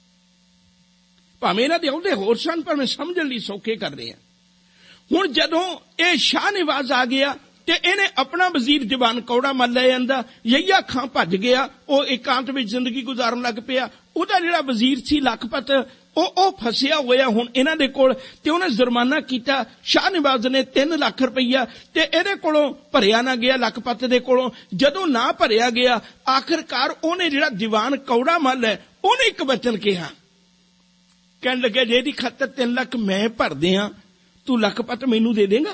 ਭਾਵੇਂ ਇਹਨਾਂ ਦੇ ਅਹੁਦੇ ਹੋਰ ਸਨ, ਪਰ ਮੈਂ ਸਮਝਣ ਲਈ ਸੌਖੇ ਕਰ ਰਹੇ ਹਾਂ। ਹੁਣ ਜਦੋਂ ਇਹ ਸ਼ਾਹ ਨਿਵਾਜ਼ ਆ ਗਿਆ ਤੇ ਇਹਨੇ ਆਪਣਾ ਵਜ਼ੀਰ ਦੀਵਾਨ ਕੌੜਾ ਮੱਲ ਲੈ ਜਾਂਦਾ। ਯਹੀਆ ਖਾਂ ਭੱਜ ਗਿਆ, ਉਹ ਇਕਾਂਤ ਵਿੱਚ ਜ਼ਿੰਦਗੀ ਗੁਜ਼ਾਰਨ ਲੱਗ ਪਿਆ। ਉਹਦਾ ਜਿਹੜਾ ਵਜ਼ੀਰ ਸੀ ਲਖਪਤ, ਉਹ ਉਹ ਫਸਿਆ ਹੋਇਆ ਹੁਣ ਇਹਨਾਂ ਦੇ ਕੋਲ, ਤੇ ਉਹਨੇ ਜੁਰਮਾਨਾ ਕੀਤਾ। ਸ਼ਾਹ ਨਿਵਾਜ਼ ਨੇ ਤਿੰਨ ਲੱਖ ਰੁਪਈਆ ਤੇ ਇਹਦੇ ਕੋਲੋਂ ਭਰਿਆ ਨਾ ਗਿਆ, ਲਖਪਤ ਦੇ ਕੋਲੋਂ। ਜਦੋਂ ਨਾ ਭਰਿਆ ਗਿਆ, ਆਖਿਰਕਾਰ ਉਹਨੇ ਜਿਹੜਾ ਦੀਵਾਨ ਕੌੜਾ ਮੱਲ ਹੈ, ਉਹਨੇ ਇੱਕ ਵਚਨ ਕਿਹਾ। ਕਹਿਣ ਲੱਗੇ, ਜੇ ਇਹਦੀ ਖਾਤਰ ਤਿੰਨ ਲੱਖ ਮੈਂ ਭਰਦੇ ਹਾਂ, ਤੂੰ ਲਖਪਤ ਮੈਨੂੰ ਦੇ ਦੇਂਗਾ?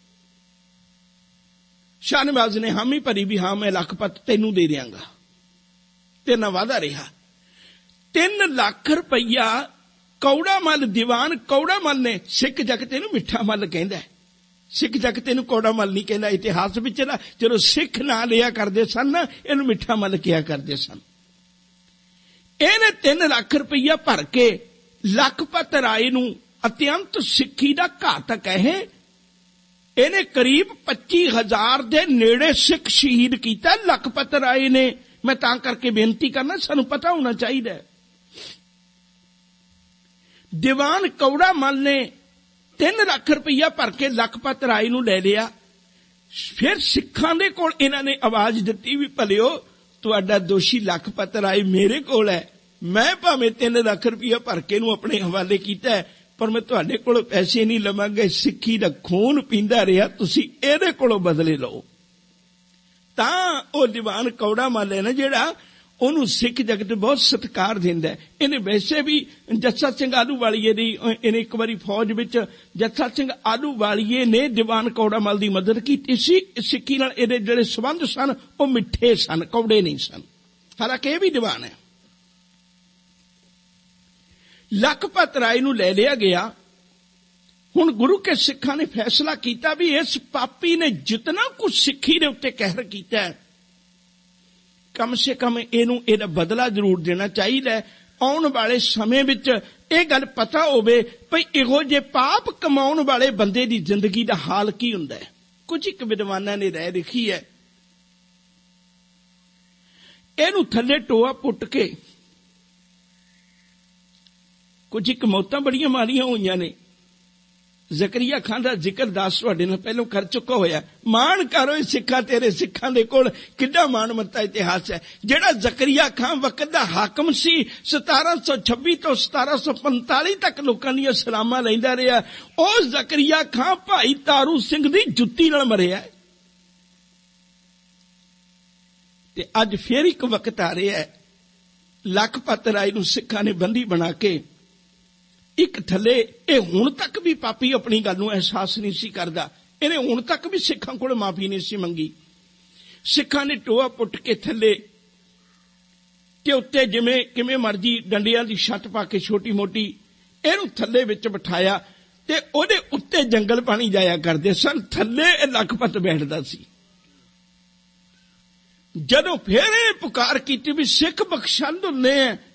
ਸ਼ਾਹ ਨਿਵਾਜ਼ ਨੇ ਹਾਮੀ ਭਰੀ ਵੀ ਹਾਂ, ਮੈਂ ਲਖਪਤ ਤੈਨੂੰ ਦੇ ਦਿਆਂਗਾ। ਤੇ ਨਾ ਵਾਅਦਾ ਰਿਹਾ। ਤਿੰਨ ਲੱਖ ਰੁਪਈਆ ਕੌੜਾ ਮੱਲ, ਦੀਵਾਨ ਕੌੜਾ ਮੱਲ ਨੇ, ਸਿੱਖ ਜਗਤ ਇਹਨੂੰ ਮਿੱਠਾ ਮੱਲ ਕਹਿੰਦਾ, ਸਿੱਖ ਜਗਤ ਇਹਨੂੰ ਕੌੜਾ ਮੱਲ ਨਹੀਂ ਕਹਿੰਦਾ। ਇਤਿਹਾਸ ਵਿੱਚ ਨਾ ਜਦੋਂ ਸਿੱਖ ਨਾਂ ਲਿਆ ਕਰਦੇ ਸਨ ਨਾ, ਇਹਨੂੰ ਮਿੱਠਾ ਮੱਲ ਕਿਹਾ ਕਰਦੇ ਸਨ। ਇਹਨੇ ਤਿੰਨ ਲੱਖ ਰੁਪਈਆ ਭਰ ਕੇ ਲਖਪਤ ਰਾਏ ਨੂੰ, ਅਤਿਅੰਤ ਸਿੱਖੀ ਦਾ ਘਾਤਕ ਹੈ, ਇਹਨੇ ਕਰੀਬ ਪੱਚੀ ਹਜ਼ਾਰ ਦੇ ਨੇੜੇ ਸਿੱਖ ਸ਼ਹੀਦ ਕੀਤਾ ਲਖਪਤ ਰਾਏ ਨੇ। ਮੈਂ ਤਾਂ ਕਰਕੇ ਬੇਨਤੀ ਕਰਨਾ, ਸਾਨੂੰ ਪਤਾ ਹੋਣਾ ਚਾਹੀਦਾ ਹੈ। ਦੀਵਾਨ ਕੌੜਾ ਮੱਲ ਨੇ ਤਿੰਨ ਲੱਖ ਰੁਪਈਆ ਭਰ ਕੇ ਲਖਪਤ ਰਾਏ ਨੂੰ ਲੈ ਲਿਆ। ਫਿਰ ਸਿੱਖਾਂ ਦੇ ਕੋਲ ਇਹਨਾਂ ਨੇ ਆਵਾਜ਼ ਦਿੱਤੀ ਵੀ ਭਲਿਓ, ਤੁਹਾਡਾ ਦੋਸ਼ੀ ਲਖਪਤ ਰਾਏ ਮੇਰੇ ਕੋਲ ਹੈ। ਮੈਂ ਭਾਵੇਂ ਤਿੰਨ ਲੱਖ ਰੁਪਈਆ ਭਰ ਕੇ ਨੂੰ ਆਪਣੇ ਹਵਾਲੇ ਕੀਤਾ ਹੈ, ਪਰ ਮੈਂ ਤੁਹਾਡੇ ਕੋਲੋਂ ਪੈਸੇ ਨਹੀਂ ਲਵਾਂਗਾ। ਸਿੱਖੀ ਦਾ ਖੂਨ ਪੀਂਦਾ ਰਿਹਾ, ਤੁਸੀਂ ਇਹਦੇ ਕੋਲੋਂ ਬਦਲੇ ਲਓ। ਤਾਂ ਉਹ ਦੀਵਾਨ ਕੌੜਾ ਮੱਲ ਹੈ ਨਾ ਜਿਹੜਾ, ਉਹਨੂੰ ਸਿੱਖ ਜਗਤ ਬਹੁਤ ਸਤਿਕਾਰ ਦਿੰਦਾ। ਇਹਨੇ ਵੈਸੇ ਵੀ ਜੱਸਾ ਸਿੰਘ ਆਹਲੂਵਾਲੀਏ ਦੀ, ਇਹਨੇ ਇੱਕ ਵਾਰੀ ਫੌਜ ਵਿੱਚ ਜੱਸਾ ਸਿੰਘ ਆਹਲੂਵਾਲੀਏ ਨੇ ਦੀਵਾਨ ਕੌੜਾ ਮੱਲ ਦੀ ਮਦਦ ਕੀਤੀ ਸੀ। ਸਿੱਖੀ ਨਾਲ ਇਹਦੇ ਜਿਹੜੇ ਸੰਬੰਧ ਸਨ ਉਹ ਮਿੱਠੇ ਸਨ, ਕੌੜੇ ਨਹੀਂ ਸਨ। ਹਾਲਾਂਕਿ ਇਹ ਵੀ ਦੀਵਾਨ ਹੈ। ਲਖਪਤ ਰਾਏ ਨੂੰ ਲੈ ਲਿਆ ਗਿਆ। ਹੁਣ ਗੁਰੂ ਕੇ ਸਿੱਖਾਂ ਨੇ ਫੈਸਲਾ ਕੀਤਾ ਵੀ ਇਸ ਪਾਪੀ ਨੇ ਜਿਤਨਾ ਕੁਝ ਸਿੱਖੀ ਦੇ ਉੱਤੇ ਕਹਿਰ ਕੀਤਾ ਹੈ, ਕਮ ਸੇ ਕਮ ਇਹਨੂੰ ਇਹਦਾ ਬਦਲਾ ਜ਼ਰੂਰ ਦੇਣਾ ਚਾਹੀਦਾ। ਆਉਣ ਵਾਲੇ ਸਮੇਂ ਵਿੱਚ ਇਹ ਗੱਲ ਪਤਾ ਹੋਵੇ ਭਈ ਇਹੋ ਜਿਹੇ ਪਾਪ ਕਮਾਉਣ ਵਾਲੇ ਬੰਦੇ ਦੀ ਜ਼ਿੰਦਗੀ ਦਾ ਹਾਲ ਕੀ ਹੁੰਦਾ ਹੈ। ਕੁਝ ਇੱਕ ਵਿਦਵਾਨਾਂ ਨੇ ਰਾਏ ਲਿਖੀ ਹੈ, ਇਹਨੂੰ ਥੱਲੇ ਟੋਆ ਪੁੱਟ ਕੇ, ਕੁਝ ਇੱਕ ਮੌਤਾਂ ਬੜੀਆਂ ਮਾਰੀਆਂ ਹੋਈਆਂ ਨੇ। ਜ਼ਕਰੀਆ ਖਾਨ ਦਾ ਜ਼ਿਕਰ ਦਾਸ ਤੁਹਾਡੇ ਨਾਲ ਪਹਿਲਾਂ ਕਰ ਚੁੱਕਾ ਹੋਇਆ। ਮਾਣ ਕਰੋ ਸਿੱਖਾਂ, ਤੇਰੇ ਸਿੱਖਾਂ ਦੇ ਕੋਲ ਕਿੱਡਾ ਮਾਣਮੱਤਾ ਇਤਿਹਾਸ ਹੈ। ਜਿਹੜਾ ਜ਼ਕਰੀਆ ਖਾਨ ਵਕਤ ਦਾ ਹਾਕਮ ਸੀ, ਸਤਾਰਾਂ ਸੌ ਛੱਬੀ ਤੋਂ ਸਤਾਰਾਂ ਸੌ ਪੰਤਾਲੀ ਤੱਕ ਲੋਕਾਂ ਦੀਆਂ ਸਲਾਮਾਂ ਲੈਂਦਾ ਰਿਹਾ। ਉਹ ਜ਼ਕਰੀਆ ਖਾਨ ਭਾਈ ਤਾਰੂ ਸਿੰਘ ਦੀ ਜੁੱਤੀ ਨਾਲ ਮਰਿਆ। ਤੇ ਅੱਜ ਫੇਰ ਇੱਕ ਵਕਤ ਆ ਰਿਹਾ ਹੈ, ਲਖਪਤ ਰਾਏ ਨੂੰ ਸਿੱਖਾਂ ਨੇ ਬੰਦੀ ਬਣਾ ਕੇ ਇੱਕ ਥੱਲੇ, ਇਹ ਹੁਣ ਤੱਕ ਵੀ ਪਾਪੀ ਆਪਣੀ ਗੱਲ ਨੂੰ ਅਹਿਸਾਸ ਨਹੀਂ ਸੀ ਕਰਦਾ। ਇਹਨੇ ਹੁਣ ਤੱਕ ਵੀ ਸਿੱਖਾਂ ਕੋਲ ਮਾਫੀ ਨਹੀਂ ਸੀ ਮੰਗੀ। ਸਿੱਖਾਂ ਨੇ ਟੋਆ ਪੁੱਟ ਕੇ ਥੱਲੇ ਤੇ ਉੱਤੇ ਜਿਵੇਂ ਕਿਵੇਂ ਮਰਜੀ ਡੰਡਿਆਂ ਦੀ ਛੱਤ ਪਾ ਕੇ ਛੋਟੀ ਮੋਟੀ ਇਹਨੂੰ ਥੱਲੇ ਵਿੱਚ ਬਿਠਾਇਆ ਤੇ ਉਹਦੇ ਉੱਤੇ ਜੰਗਲ ਪਾਣੀ ਜਾਇਆ ਕਰਦੇ ਸਨ। ਥੱਲੇ ਇਹ ਲਖਪਤ ਬੈਠਦਾ ਸੀ। ਜਦੋਂ ਫੇਰ ਇਹ ਪੁਕਾਰ ਕੀਤੀ ਵੀ ਸਿੱਖ ਬਖਸ਼ੰਦ ਹੁੰਦੇ ਆ,